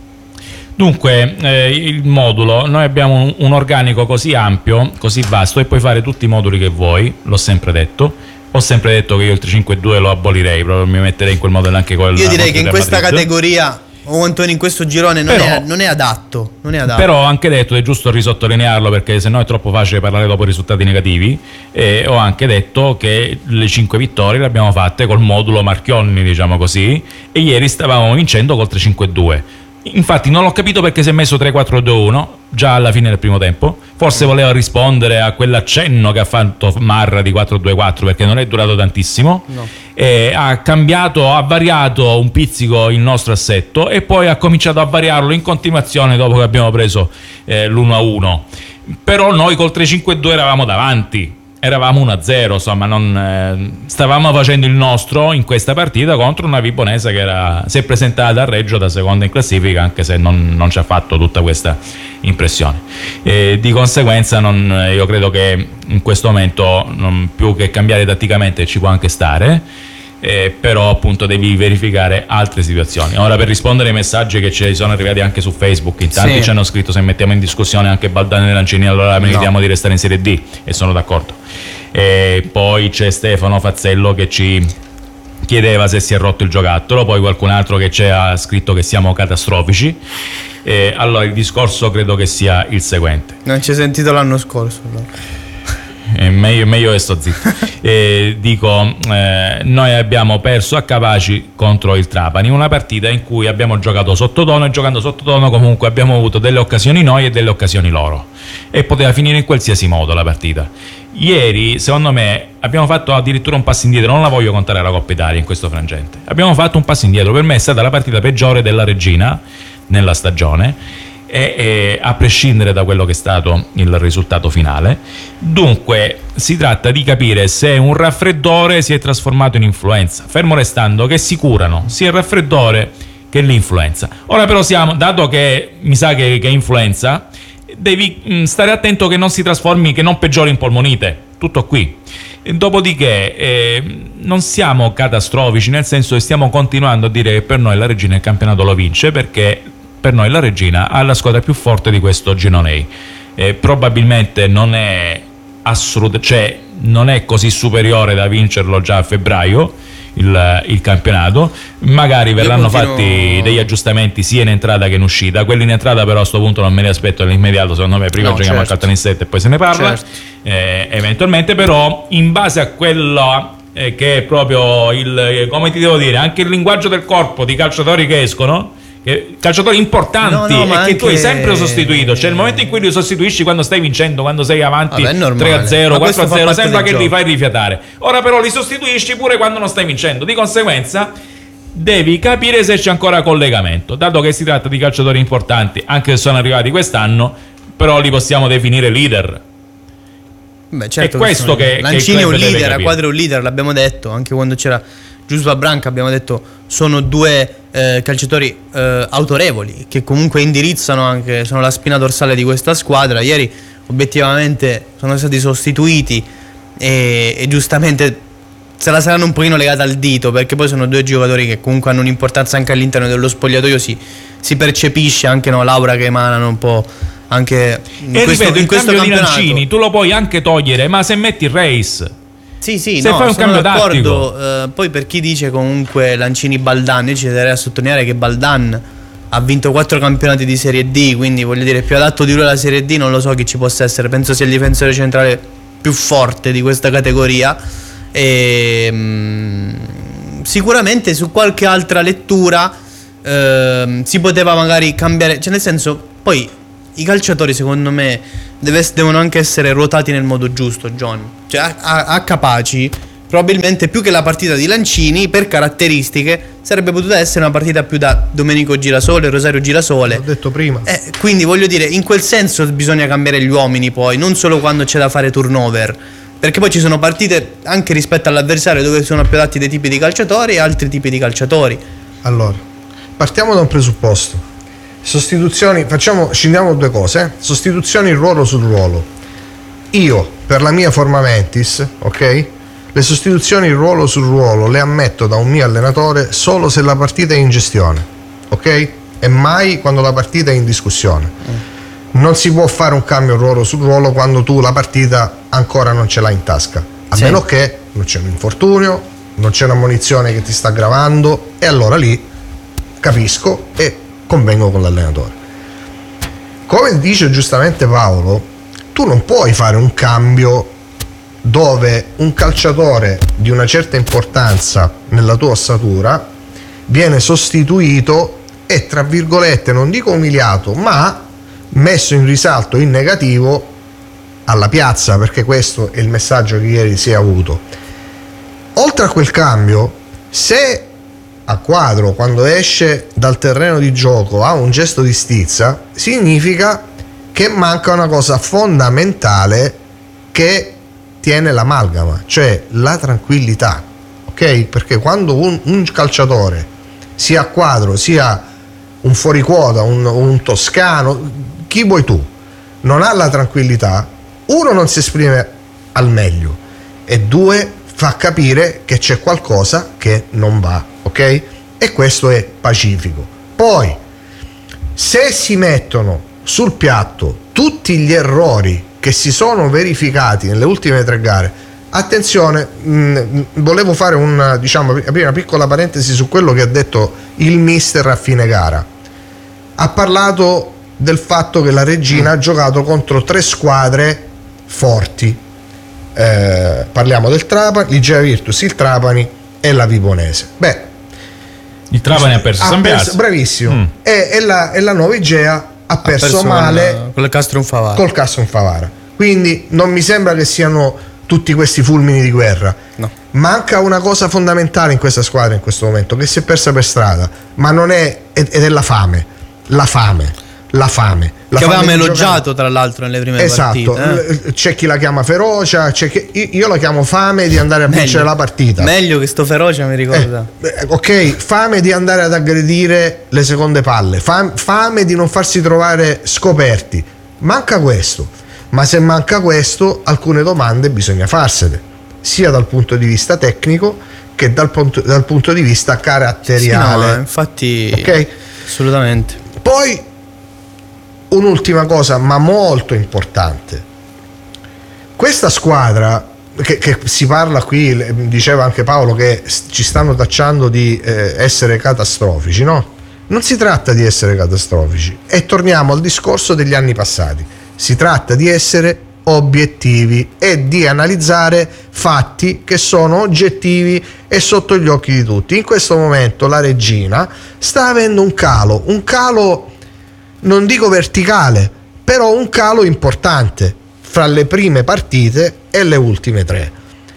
Dunque, eh, il modulo, noi abbiamo un, un organico così ampio, così vasto, e puoi fare tutti i moduli che vuoi, l'ho sempre detto. Ho sempre detto che io il tre cinque due lo abolirei, proprio mi metterei in quel modello anche con il Io direi che in questa Madrid. categoria, o quantomeno in questo girone, non, però, è, non, è adatto, non è adatto. Però ho anche detto, è giusto risottolinearlo perché sennò è troppo facile parlare dopo i risultati negativi, e ho anche detto che le cinque vittorie le abbiamo fatte col modulo Marchionni, diciamo così, e ieri stavamo vincendo col tre cinque due. Infatti non l'ho capito perché si è messo tre quattro due uno già alla fine del primo tempo. Forse voleva rispondere a quell'accenno che ha fatto Marra di quattro due quattro, perché non è durato tantissimo. No. E ha cambiato, ha variato un pizzico il nostro assetto e poi ha cominciato a variarlo in continuazione dopo che abbiamo preso eh, l'uno a uno. Però noi col tre cinque due eravamo davanti, eravamo uno a zero, insomma non, eh, stavamo facendo il nostro in questa partita contro una Vibonese che era, si è presentata a Reggio da seconda in classifica, anche se non, non ci ha fatto tutta questa impressione. E di conseguenza non, io credo che in questo momento non, più che cambiare tatticamente ci può anche stare, eh, però appunto devi verificare altre situazioni. Ora, per rispondere ai messaggi che ci sono arrivati anche su Facebook, in tanti sì. ci hanno scritto se mettiamo in discussione anche Baldani e Lancini allora meritiamo no. di restare in Serie D, e sono d'accordo. E poi c'è Stefano Fazzello che ci chiedeva se si è rotto il giocattolo, poi qualcun altro che ci ha scritto che siamo catastrofici. E allora il discorso credo che sia il seguente: non ci hai sentito l'anno scorso allora. È meglio, meglio che sto zitto. E dico, eh, noi abbiamo perso a Capaci contro il Trapani, una partita in cui abbiamo giocato sottotono, e giocando sottotono comunque abbiamo avuto delle occasioni noi e delle occasioni loro, e poteva finire in qualsiasi modo la partita. Ieri secondo me abbiamo fatto addirittura un passo indietro, non la voglio contare la Coppa Italia in questo frangente, abbiamo fatto un passo indietro. Per me è stata la partita peggiore della Regina nella stagione, E, e a prescindere da quello che è stato il risultato finale. Dunque si tratta di capire se un raffreddore si è trasformato in influenza, fermo restando che si curano sia il raffreddore che l'influenza. Ora però siamo, dato che mi sa che, che è influenza, devi mh, stare attento che non si trasformi, che non peggiori in polmonite, tutto qui. E dopodiché eh, non siamo catastrofici, nel senso che stiamo continuando a dire che per noi la Regina il campionato lo vince, perché per noi la Regina ha la squadra più forte di questo girone. Eh, probabilmente non è assoluta, cioè non è così superiore da vincerlo già a febbraio il, il campionato. Magari verranno continuo... fatti degli aggiustamenti sia in entrata che in uscita. Quelli in entrata però a sto punto non me li aspetto all'immediato, secondo me prima no, giochiamo certo. a Caltanissetta e poi se ne parla, certo. eh, eventualmente. Però in base a quello eh, che è proprio il, come ti devo dire, anche il linguaggio del corpo di calciatori che escono, calciatori importanti, no, no, e che anche... tu hai sempre sostituito. Cioè il momento in cui li sostituisci, quando stai vincendo, quando sei avanti tre a zero, quattro a zero, sembra che li fai rifiatare. Ora però li sostituisci pure quando non stai vincendo. Di conseguenza devi capire se c'è ancora collegamento, dato che si tratta di calciatori importanti, anche se sono arrivati quest'anno, però li possiamo definire leader. Beh, certo, è questo che, che Lancini è un leader, Quadro è un leader, l'abbiamo detto anche quando c'era Giuseppe Branca, abbiamo detto sono due eh, calciatori eh, autorevoli che comunque indirizzano, anche sono la spina dorsale di questa squadra. Ieri obiettivamente sono stati sostituiti e, e giustamente se la saranno un pochino legata al dito, perché poi sono due giocatori che comunque hanno un'importanza anche all'interno dello spogliatoio, si, si percepisce anche, no, l'aura che emanano un po' anche in e questo, ripeto, in il questo cambio campionato. Di Lancini tu lo puoi anche togliere, ma se metti il Reis, sì sì, se no, fai un sono cambio d'accordo. Uh, poi per chi dice comunque Lancini Baldan, io ci terrei a sottolineare che Baldan ha vinto quattro campionati di Serie D, quindi voglio dire più adatto di lui alla Serie D non lo so chi ci possa essere. Penso sia il difensore centrale più forte di questa categoria e mh, sicuramente su qualche altra lettura uh, si poteva magari cambiare, cioè nel senso Poi i calciatori secondo me deve, devono anche essere ruotati nel modo giusto, John. Cioè a, a, a Capaci probabilmente più che la partita di Lancini, per caratteristiche sarebbe potuta essere una partita più da Domenico Girasole, Rosario Girasole. L'ho detto prima. Eh, quindi voglio dire, in quel senso bisogna cambiare gli uomini poi, non solo quando c'è da fare turnover, perché poi ci sono partite anche rispetto all'avversario dove sono più adatti dei tipi di calciatori e altri tipi di calciatori. Allora, partiamo da un presupposto. Sostituzioni, facciamo, scendiamo due cose, eh? Sostituzioni ruolo sul ruolo. Io, per la mia forma mentis, ok? Le sostituzioni ruolo sul ruolo le ammetto da un mio allenatore solo se la partita è in gestione, ok? E mai quando la partita è in discussione. Non si può fare un cambio ruolo sul ruolo quando tu la partita ancora non ce l'hai in tasca, a Sì. meno che non c'è un infortunio, non c'è una munizione che ti sta gravando, e allora lì capisco e convengo con l'allenatore. Come dice giustamente Paolo, tu non puoi fare un cambio dove un calciatore di una certa importanza nella tua ossatura viene sostituito e, tra virgolette, non dico umiliato, ma messo in risalto in negativo alla piazza, perché questo è il messaggio che ieri si è avuto. Oltre a quel cambio, se a Quadro, quando esce dal terreno di gioco, ha un gesto di stizza, significa che manca una cosa fondamentale che tiene l'amalgama, cioè la tranquillità, ok? Perché quando un, un calciatore, sia a Quadro sia un fuoriquota, un, un toscano, chi vuoi tu, non ha la tranquillità, uno non si esprime al meglio e due fa capire che c'è qualcosa che non va, ok? E questo è pacifico. Poi, se si mettono sul piatto tutti gli errori che si sono verificati nelle ultime tre gare, attenzione, mh, volevo fare un, diciamo, aprire una piccola parentesi su quello che ha detto il mister a fine gara. Ha parlato del fatto che la Regina ha giocato contro tre squadre forti. Eh, parliamo del Trapani, l'Igea Virtus, il Trapani e la Vibonese. Beh, il Trapani ha perso ha San perso, Biase. bravissimo. Mm. E, e la, e la Nuova Igea ha perso, perso male con, con il Castro Favara. col Castro Favara. Quindi non mi sembra che siano tutti questi fulmini di guerra. No. Manca una cosa fondamentale in questa squadra in questo momento, che si è persa per strada, ma non è, ed è la fame. La fame. La fame. La che fame avevamo di elogiato giocare. tra l'altro nelle prime Esatto. partite. Eh? C'è chi la chiama ferocia, c'è chi, io la chiamo fame di andare a Meglio. vincere la partita. Meglio che sto ferocia, mi ricorda. Eh, ok, fame di andare ad aggredire le seconde palle, fam- fame di non farsi trovare scoperti. Manca questo, ma se manca questo, alcune domande bisogna farsene, sia dal punto di vista tecnico che dal punto, dal punto di vista caratteriale. Sì, no, infatti, ok, assolutamente. Poi un'ultima cosa, ma molto importante. Questa squadra, che, che si parla qui, diceva anche Paolo, che ci stanno tacciando di eh, essere catastrofici, no? Non si tratta di essere catastrofici, e torniamo al discorso degli anni passati. Si tratta di essere obiettivi e di analizzare fatti che sono oggettivi e sotto gli occhi di tutti. In questo momento la Regina sta avendo un calo, un calo non dico verticale, però un calo importante fra le prime partite e le ultime tre.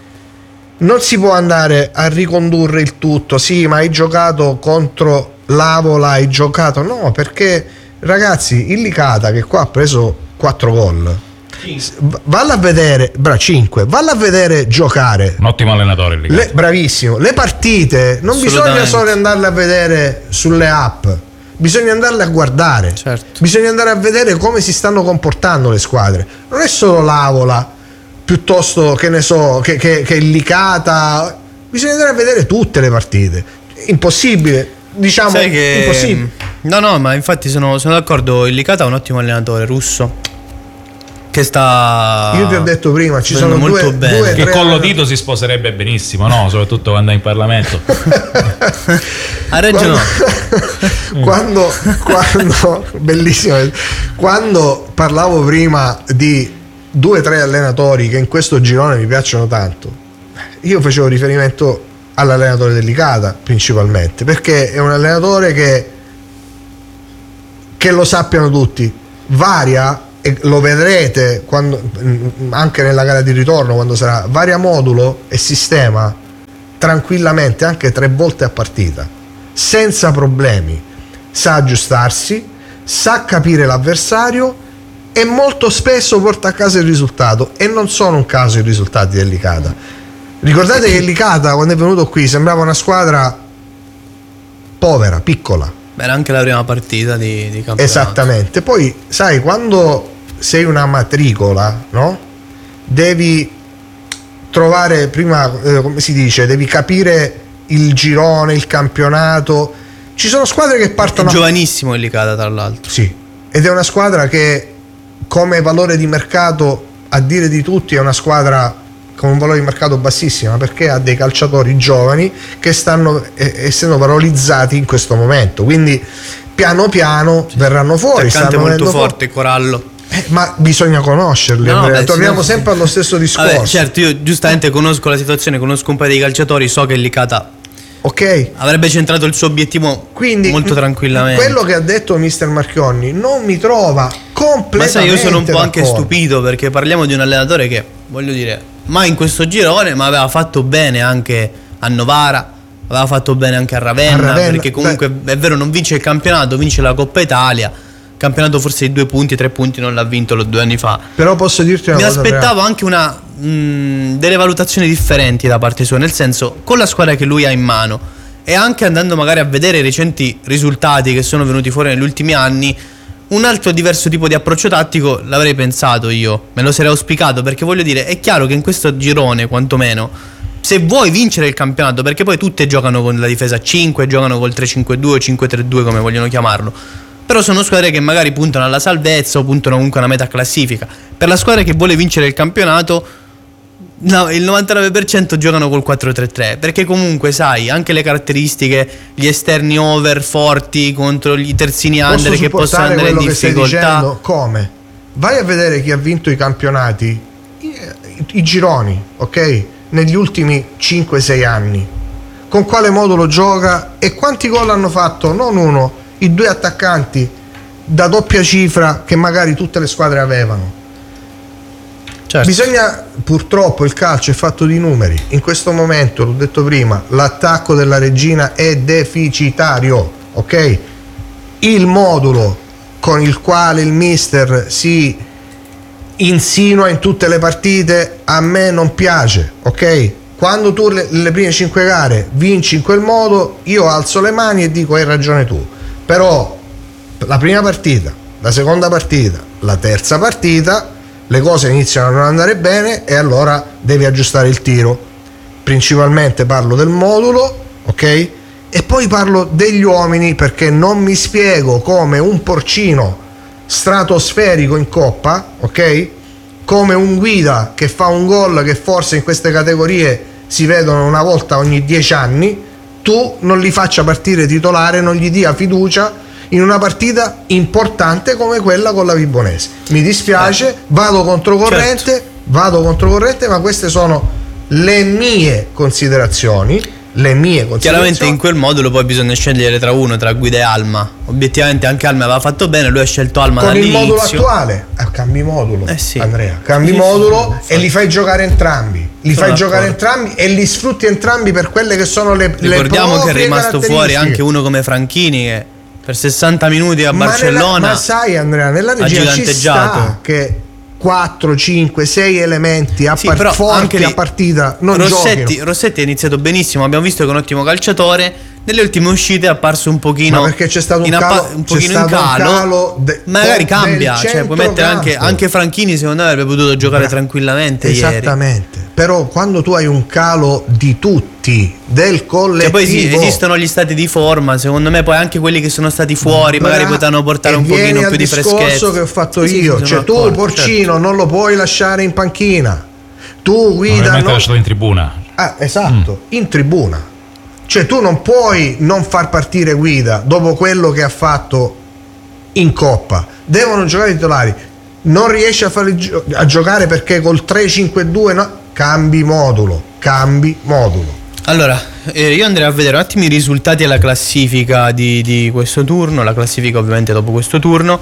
Non si può andare a ricondurre il tutto, sì, ma hai giocato contro l'Avola, hai giocato, no, perché ragazzi, il Licata che qua ha preso quattro gol, valla a vedere, bra cinque, valla a vedere giocare. Un ottimo allenatore lì. Le, bravissimo, le partite non bisogna solo andarle a vedere sulle app, bisogna andarle a guardare, certo. Bisogna andare a vedere come si stanno comportando le squadre. Non è solo l'Avola, piuttosto che ne so, che, che, che il Licata, bisogna andare a vedere tutte le partite. Impossibile, diciamo. Sai che impossibile. No, no, ma infatti sono, sono d'accordo, il Licata è un ottimo allenatore russo che sta. Io ti ho detto prima, ci sono molto due, bene. due Che tre con Lotito si sposerebbe benissimo, no? Soprattutto quando è in Parlamento. Ha ragione. Quando, quando bellissimo, quando parlavo prima di due o tre allenatori che in questo girone mi piacciono tanto, io facevo riferimento all'allenatore del Licata principalmente, perché è un allenatore che che lo sappiano tutti, varia, e lo vedrete quando, anche nella gara di ritorno quando sarà, varia modulo e sistema tranquillamente anche tre volte a partita senza problemi, sa aggiustarsi, sa capire l'avversario e molto spesso porta a casa il risultato, e non sono un caso i risultati del Licata. Ricordate che il Licata quando è venuto qui sembrava una squadra povera, piccola. Era anche la prima partita di, di campionato. Esattamente. Poi sai, quando sei una matricola, no? Devi trovare prima, eh, come si dice, devi capire il girone, il campionato. Ci sono squadre che partono... È giovanissimo il Licata, tra l'altro. Sì, ed è una squadra che come valore di mercato, a dire di tutti, è una squadra con un valore di mercato bassissimo, perché ha dei calciatori giovani che stanno eh, essendo valorizzati in questo momento, quindi piano piano sì. verranno fuori. Attaccante molto forte, Corallo. Eh, ma bisogna conoscerli, no, beh, torniamo sì, sempre sì. allo stesso discorso. Vabbè, certo, io giustamente conosco la situazione, conosco un paio di calciatori, so che il Licata ok avrebbe centrato il suo obiettivo quindi, molto tranquillamente. Quello che ha detto mister Marchionni non mi trova completamente. Ma sai, io sono un po' d'accordo. anche stupito, perché parliamo di un allenatore che, voglio dire, ma in questo girone, ma aveva fatto bene anche a Novara, aveva fatto bene anche a Ravenna, a Ravenna perché comunque beh. è vero, non vince il campionato, vince la Coppa Italia. Campionato forse di due punti, tre punti non l'ha vinto due anni fa. Però posso dirti una Mi cosa, aspettavo anche una mh, delle valutazioni differenti da parte sua, nel senso, con la squadra che lui ha in mano e anche andando magari a vedere i recenti risultati che sono venuti fuori negli ultimi anni, un altro diverso tipo di approccio tattico l'avrei pensato io, me lo sarei auspicato, perché voglio dire, è chiaro che in questo girone quantomeno, se vuoi vincere il campionato, perché poi tutte giocano con la difesa a cinque, giocano col tre cinque due o cinque tre due come vogliono chiamarlo, però sono squadre che magari puntano alla salvezza o puntano comunque a una metà classifica. Per la squadra che vuole vincere il campionato, no, il novantanove per cento giocano col quattro tre tre, perché comunque sai anche le caratteristiche, gli esterni over forti contro gli terzini under che possono andare in difficoltà. Come? Vai a vedere chi ha vinto i campionati, i, i, i gironi, ok? Negli ultimi cinque sei anni, con quale modulo gioca e quanti gol hanno fatto, non uno, i due attaccanti da doppia cifra che magari tutte le squadre avevano. Certo. Bisogna, purtroppo il calcio è fatto di numeri, in questo momento, l'ho detto prima, l'attacco della Regina è deficitario, ok? Il modulo con il quale il mister si insinua in tutte le partite a me non piace, ok? Quando tu le, le prime cinque gare vinci in quel modo, io alzo le mani e dico hai ragione tu. Però la prima partita, la seconda partita, la terza partita, le cose iniziano a non andare bene e allora devi aggiustare il tiro. Principalmente parlo del modulo, ok? E poi parlo degli uomini, perché non mi spiego come un Porcino stratosferico in Coppa, ok? Come un Guida che fa un gol che forse in queste categorie si vedono una volta ogni dieci anni, tu non li faccia partire titolare, non gli dia fiducia in una partita importante come quella con la Vibonese. Mi dispiace, eh, vado controcorrente, certo. vado controcorrente, ma queste sono le mie considerazioni. Le mie considerazioni. Chiaramente in quel modulo poi bisogna scegliere tra uno, tra Guida e Alma. Obiettivamente anche Alma aveva fatto bene, lui ha scelto Alma con dall'inizio. Il modulo attuale, eh, cambi modulo, eh sì. Andrea, cambi sì, modulo sì, e li fai giocare entrambi. Li sono fai giocare entrambi e li sfrutti entrambi per quelle che sono le Ricordiamo le che è rimasto fuori anche uno come Franchini che per sessanta minuti a ma Barcellona nella, ma sai Andrea, nella Regina ci sta che quattro, cinque, sei elementi a sì, par- però forti anche lì, a partita non Rossetti, Rossetti ha iniziato benissimo, abbiamo visto che è un ottimo calciatore. Nelle ultime uscite è apparso un pochino, ma perché c'è stato un in, calo, appa- un pochino in stato calo, un calo de- magari cambia, cioè puoi mettere anche, anche Franchini, secondo me avrebbe potuto giocare Bra- tranquillamente esattamente ieri. Però quando tu hai un calo di tutti, del collettivo, cioè poi sì, esistono gli stati di forma, secondo me poi anche quelli che sono stati fuori Bra- magari potranno portare un pochino più di freschezza. Il discorso che ho fatto sì, io, sì, cioè tu accorto, Porcino certo. non lo puoi lasciare in panchina, tu Guida non non... lasciato in tribuna. Ah, esatto, mm. in tribuna. Cioè tu non puoi non far partire Guida dopo quello che ha fatto in Coppa. Devono giocare i titolari. Non riesci a, farli gio- a giocare perché col tre cinque due no? Cambi modulo, cambi modulo. Allora, eh, io andrei a vedere un attimo i risultati e la classifica di, di questo turno, la classifica ovviamente dopo questo turno,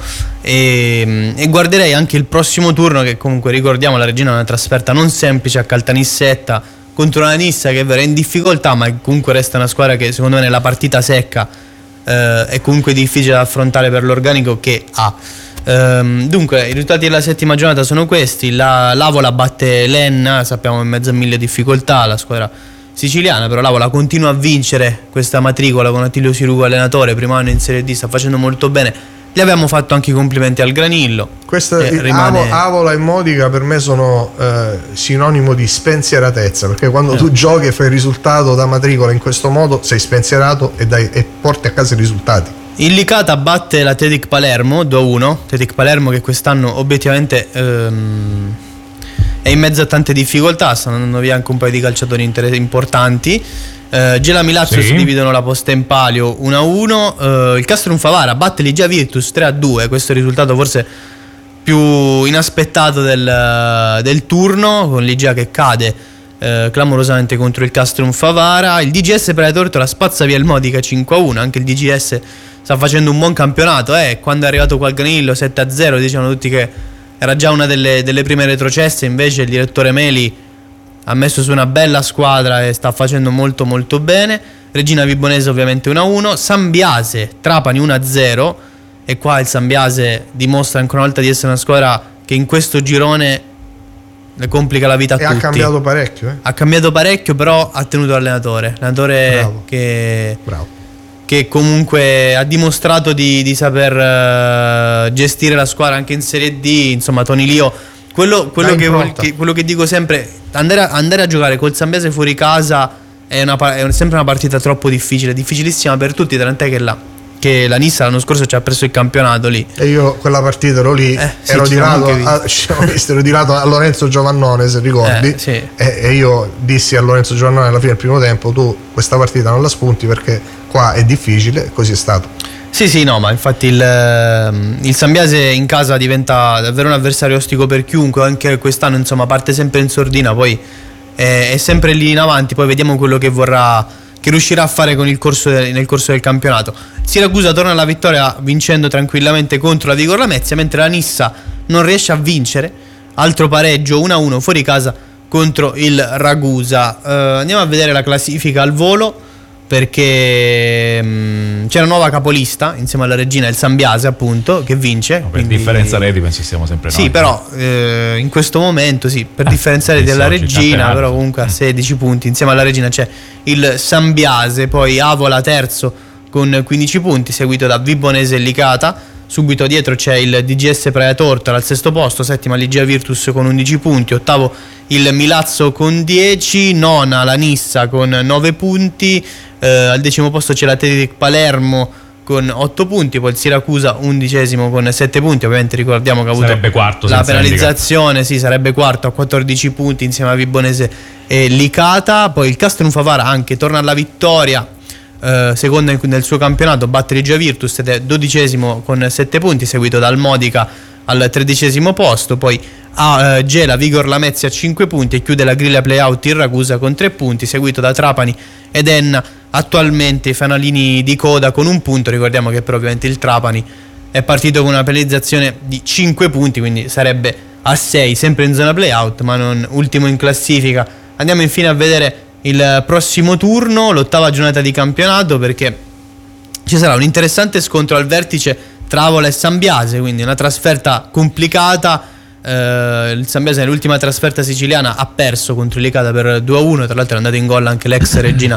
e, e guarderei anche il prossimo turno, che comunque ricordiamo la Regina è una trasferta non semplice a Caltanissetta contro una Nissa che è vera in difficoltà, ma comunque resta una squadra che secondo me nella partita secca eh, è comunque difficile da affrontare per l'organico che ha. Ehm, dunque i risultati della settima giornata sono questi: la L'Avola batte l'Enna, sappiamo in mezzo a mille difficoltà la squadra siciliana, però l'Avola continua a vincere questa matricola con Attilio Sirugo allenatore, primo anno in Serie D, sta facendo molto bene. Gli abbiamo fatto anche i complimenti al Granillo. Questa, rimane... Avo, Avola e Modica per me sono eh, sinonimo di spensieratezza, perché quando eh. tu giochi e fai il risultato da matricola in questo modo sei spensierato e, dai, e porti a casa i risultati. Il Licata batte la Tedic Palermo due a uno, Tedic Palermo che quest'anno obiettivamente ehm, è in mezzo a tante difficoltà, stanno andando via anche un paio di calciatori inter- importanti. Uh, Gela Milazzo sì. si dividono la posta in palio uno a uno. Uh, il Castrum Favara batte Ligia Virtus tre a due. Questo è il risultato forse più inaspettato del, del turno, con Ligia che cade uh, clamorosamente contro il Castrum Favara. Il D G S Praia Tortora spazza via il Modica cinque a uno. Anche il D G S sta facendo un buon campionato. Eh. Quando è arrivato qua al Granillo sette a zero dicevano tutti che era già una delle, delle prime retrocesse. Invece il direttore Meli ha messo su una bella squadra e sta facendo molto molto bene. Regina Vibonese ovviamente uno a uno. Sambiase Trapani uno a zero, e qua il Sambiase dimostra ancora una volta di essere una squadra che in questo girone le complica la vita a e tutti. ha cambiato parecchio eh? Ha cambiato parecchio, però ha tenuto l'allenatore L'allenatore Bravo. che Bravo. che comunque ha dimostrato di, di saper uh, gestire la squadra anche in Serie D. Insomma, Toni Lio, quello, quello, che, che, quello che dico sempre, andare a, andare a giocare col Sambiase fuori casa è, una, è sempre una partita troppo difficile, difficilissima per tutti, tant'è che la, che la Nissa l'anno scorso ci ha preso il campionato lì. E io quella partita ero lì, eh, sì, ero, tirato a, ero tirato a Lorenzo Giovannone, se ricordi, eh, sì. e, e io dissi a Lorenzo Giovannone alla fine del primo tempo: tu questa partita non la spunti perché qua è difficile, e così è stato. Sì, sì, no, ma infatti il, il Sambiase in casa diventa davvero un avversario ostico per chiunque, anche quest'anno insomma parte sempre in sordina, poi è, è sempre lì in avanti, poi vediamo quello che vorrà, che riuscirà a fare con il corso de, nel corso del campionato. Siracusa torna alla vittoria vincendo tranquillamente contro la Vigor Lamezia, mentre la Nissa non riesce a vincere, altro pareggio uno a uno fuori casa contro il Ragusa. Uh, andiamo a vedere la classifica al volo, perché mh, c'è una nuova capolista insieme alla Regina, il Sambiase appunto, che vince. No, per quindi... differenza reti penso siamo sempre noi. Sì, però eh, in questo momento sì, per eh, differenza reti della Regina, però comunque a sedici punti insieme alla Regina c'è il Sambiase, poi Avola terzo con quindici punti, seguito da Vibonese e Licata. Subito dietro c'è il D G S Praia Tortora al sesto posto, settima Ligia Virtus con undici punti, ottavo il Milazzo con dieci, nona la Nissa con nove punti, eh, al decimo posto c'è la Tedic Palermo con otto punti, poi il Siracusa undicesimo con sette punti, ovviamente ricordiamo che ha avuto sarebbe quarto la penalizzazione, sì, sarebbe quarto a quattordici punti insieme a Vibonese e Licata. Poi il Castrum Favara anche torna alla vittoria, Uh, seconda nel suo campionato, batte Regia Virtus ed è dodicesimo con sette punti, seguito dal Modica al tredicesimo posto. Poi a uh, Gela Vigor Lamezia a cinque punti e chiude la griglia playout il Ragusa con tre punti, seguito da Trapani ed Enna, attualmente i fanalini di coda con un punto. Ricordiamo che però ovviamente il Trapani è partito con una penalizzazione di cinque punti, quindi sarebbe a sei, sempre in zona playout ma non ultimo in classifica. Andiamo infine a vedere il prossimo turno, l'ottava giornata di campionato, perché ci sarà un interessante scontro al vertice tra Avola e Sambiase, quindi una trasferta complicata. Eh, il Sambiase nell'ultima trasferta siciliana ha perso contro il Licata per due a uno, tra l'altro è andato in gol anche l'ex Regina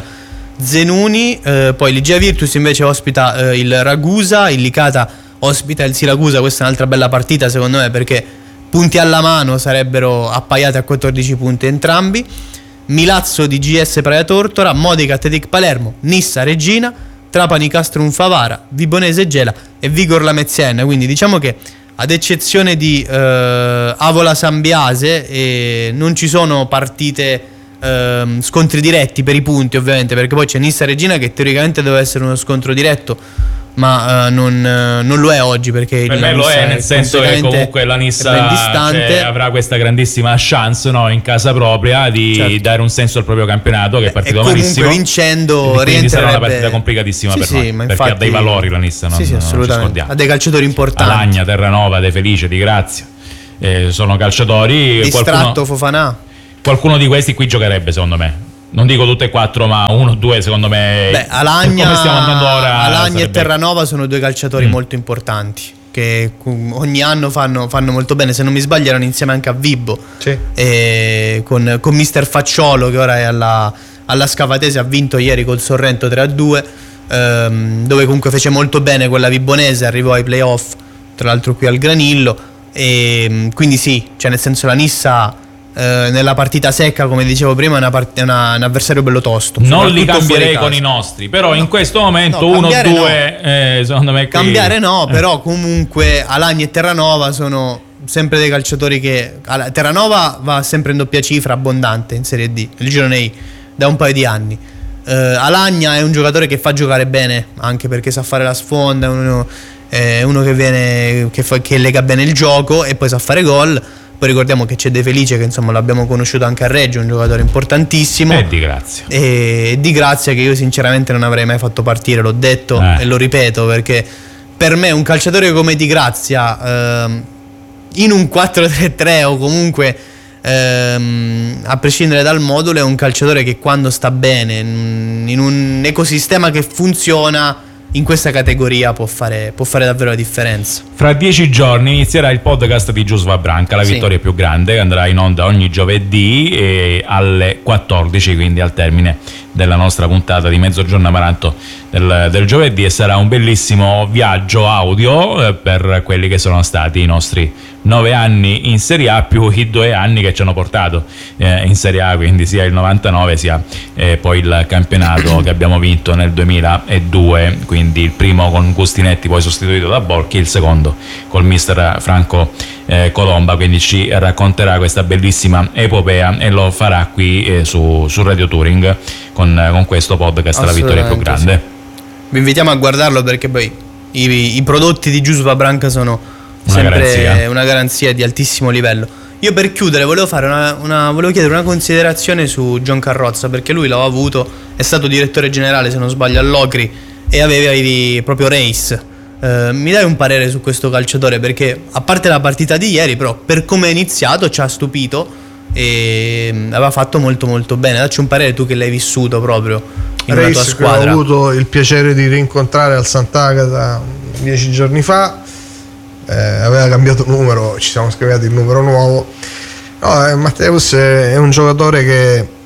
Zenuni. Eh, poi Ligia Virtus invece ospita eh, il Ragusa, il Licata ospita il Siracusa. Questa è un'altra bella partita secondo me, perché punti alla mano sarebbero appaiati a quattordici punti entrambi. Milazzo di G S Praia Tortora, Modica Tedic Palermo, Nissa Regina, Trapani Castrum Favara, Vibonese Gela e Vigor Lameziana. Quindi diciamo che ad eccezione di eh, Avola Sambiase eh, non ci sono partite, eh, scontri diretti per i punti ovviamente, perché poi c'è Nissa Regina che teoricamente doveva essere uno scontro diretto ma uh, non, uh, non lo è oggi, perché per me lo è, nel senso che comunque la Nissa cioè, avrà questa grandissima chance, no, in casa propria di certo. dare un senso al proprio campionato, che è partito malissimo, vincendo quindi sarà una partita complicatissima sì, per noi, sì, perché infatti, ha dei valori la Nissa, non, sì, sì, non ci scordiamo, ha dei calciatori importanti, Alagna, Terranova, De Felice, Di Grazia, eh, sono calciatori distratto qualcuno, Fofanà, qualcuno di questi qui giocherebbe secondo me. Non dico tutte e quattro, ma uno o due secondo me. Beh, Alagna, come stiamo andando ora, Alagna sarebbe... e Terranova sono due calciatori mm. molto importanti, che ogni anno fanno, fanno molto bene. Se non mi sbaglio erano insieme anche a Vibbo, sì. e con, con mister Facciolo, che ora è alla, alla Scavatese, ha vinto ieri col Sorrento tre a due, ehm, dove comunque fece molto bene quella vibonese, arrivò ai playoff, tra l'altro qui al Granillo, e quindi sì, cioè nel senso la Nissa eh, nella partita secca, come dicevo prima, è, una part- è una, un avversario bello tosto. Non li cambierei con i nostri, però no, in questo momento no, uno o due no. eh, secondo me cambiare qui... no, eh. però comunque Alagna e Terranova sono sempre dei calciatori che Terranova va sempre in doppia cifra, abbondante in Serie D, il girone I, da un paio di anni. uh, Alagna è un giocatore che fa giocare bene, anche perché sa fare la sfonda, uno, è uno che viene che, fa, che lega bene il gioco e poi sa fare gol. Poi ricordiamo che c'è De Felice, che insomma l'abbiamo conosciuto anche a Reggio, un giocatore importantissimo. E Di Grazia. E Di Grazia, che io sinceramente non avrei mai fatto partire, l'ho detto eh. e lo ripeto, perché per me un calciatore come Di Grazia ehm, in un quattro tre tre o comunque ehm, a prescindere dal modulo, è un calciatore che quando sta bene in un ecosistema che funziona, in questa categoria può fare, può fare davvero la differenza. Fra dieci giorni inizierà il podcast di Giusva Branca, la sì. vittoria più grande, che andrà in onda ogni giovedì e alle quattordici, quindi al termine della nostra puntata di Mezzogiorno Amaranto del, del giovedì, e sarà un bellissimo viaggio audio eh, per quelli che sono stati i nostri nove anni in Serie A più i due anni che ci hanno portato eh, in Serie A, quindi sia il novantanove sia eh, poi il campionato che abbiamo vinto nel duemiladue, quindi il primo con Gustinetti poi sostituito da Borchi, il secondo col mister Franco eh, Colomba, quindi ci racconterà questa bellissima epopea e lo farà qui eh, su, su Radio Touring con, con questo podcast, la vittoria più grande. Sì. Vi invitiamo a guardarlo, perché poi i, i prodotti di Giusva Branca sono Una sempre garanzia. una garanzia di altissimo livello. Io per chiudere volevo fare una, una volevo chiedere una considerazione su John Carrozza, perché lui l'ho avuto, è stato direttore generale se non sbaglio all'Ocri e avevi proprio Race. Uh, mi dai un parere su questo calciatore, perché a parte la partita di ieri, però per come è iniziato ci ha stupito e aveva fatto molto molto bene. Dacci un parere, tu che l'hai vissuto proprio in Race, una tua squadra. che ho avuto il piacere di rincontrare al Sant'Agata dieci giorni fa. Eh, aveva cambiato numero, ci siamo scambiati il numero nuovo. No, eh, Matteus è, è un giocatore che eh,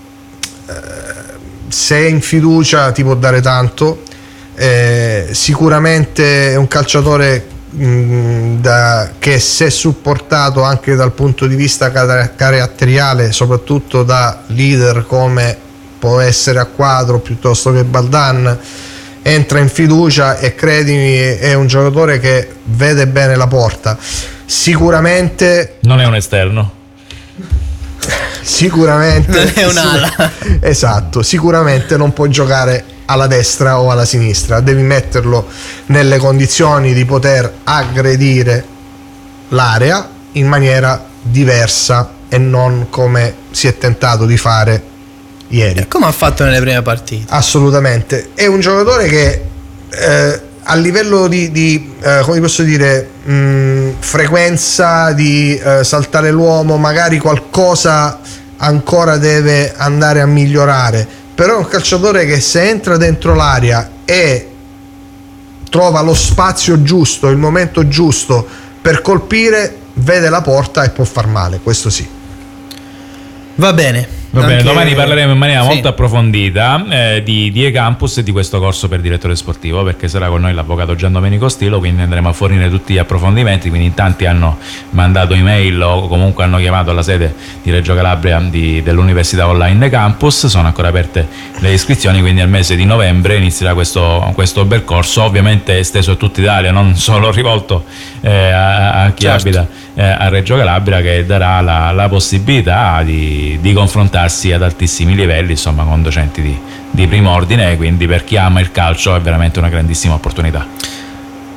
se è in fiducia ti può dare tanto. Eh, sicuramente è un calciatore mh, da, che, se supportato anche dal punto di vista car- caratteriale, soprattutto da leader come può essere a Quadro piuttosto che Baldan, entra in fiducia, e credimi è un giocatore che vede bene la porta. Sicuramente non è un esterno, sicuramente non è un'ala. Esatto, sicuramente non può giocare alla destra o alla sinistra, devi metterlo nelle condizioni di poter aggredire l'area in maniera diversa e non come si è tentato di fare ieri. Come ha fatto nelle prime partite? Assolutamente. È un giocatore che eh, a livello di, di eh, come posso dire, mh, frequenza di eh, saltare l'uomo, magari qualcosa ancora deve andare a migliorare, però è un calciatore che, se entra dentro l'area e trova lo spazio giusto, il momento giusto per colpire, vede la porta e può far male, questo sì. Va bene. Va bene, Anche... domani parleremo in maniera sì. molto approfondita eh, di, di E-Campus e di questo corso per direttore sportivo, perché sarà con noi l'avvocato Gian Domenico Stilo, quindi andremo a fornire tutti gli approfondimenti. Quindi in tanti hanno mandato email o comunque hanno chiamato alla sede di Reggio Calabria di, dell'Università Online E-Campus. Sono ancora aperte le iscrizioni, quindi al mese di novembre inizierà questo, questo bel corso, ovviamente esteso a tutta Italia, non solo rivolto eh, a, a chi certo. abita eh, a Reggio Calabria, che darà la, la possibilità di, di confrontarsi ad altissimi livelli, insomma, con docenti di, di primo ordine, quindi per chi ama il calcio è veramente una grandissima opportunità.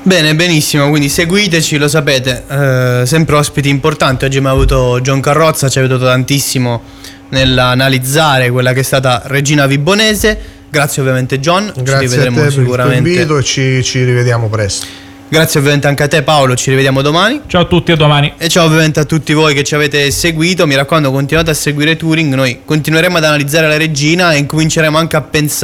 Bene, benissimo, quindi seguiteci, lo sapete, eh, sempre ospiti importanti. Oggi abbiamo avuto John Carrozza, ci ha aiutato tantissimo nell'analizzare quella che è stata Regina Vibonese. Grazie ovviamente John, Grazie ci rivedremo a te sicuramente. per il tuo invito e ci, ci rivediamo presto. Grazie ovviamente anche a te Paolo, ci rivediamo domani. Ciao a tutti, a domani. E ciao ovviamente a tutti voi che ci avete seguito. Mi raccomando, continuate a seguire Touring, noi continueremo ad analizzare la Regina e incominceremo anche a pensare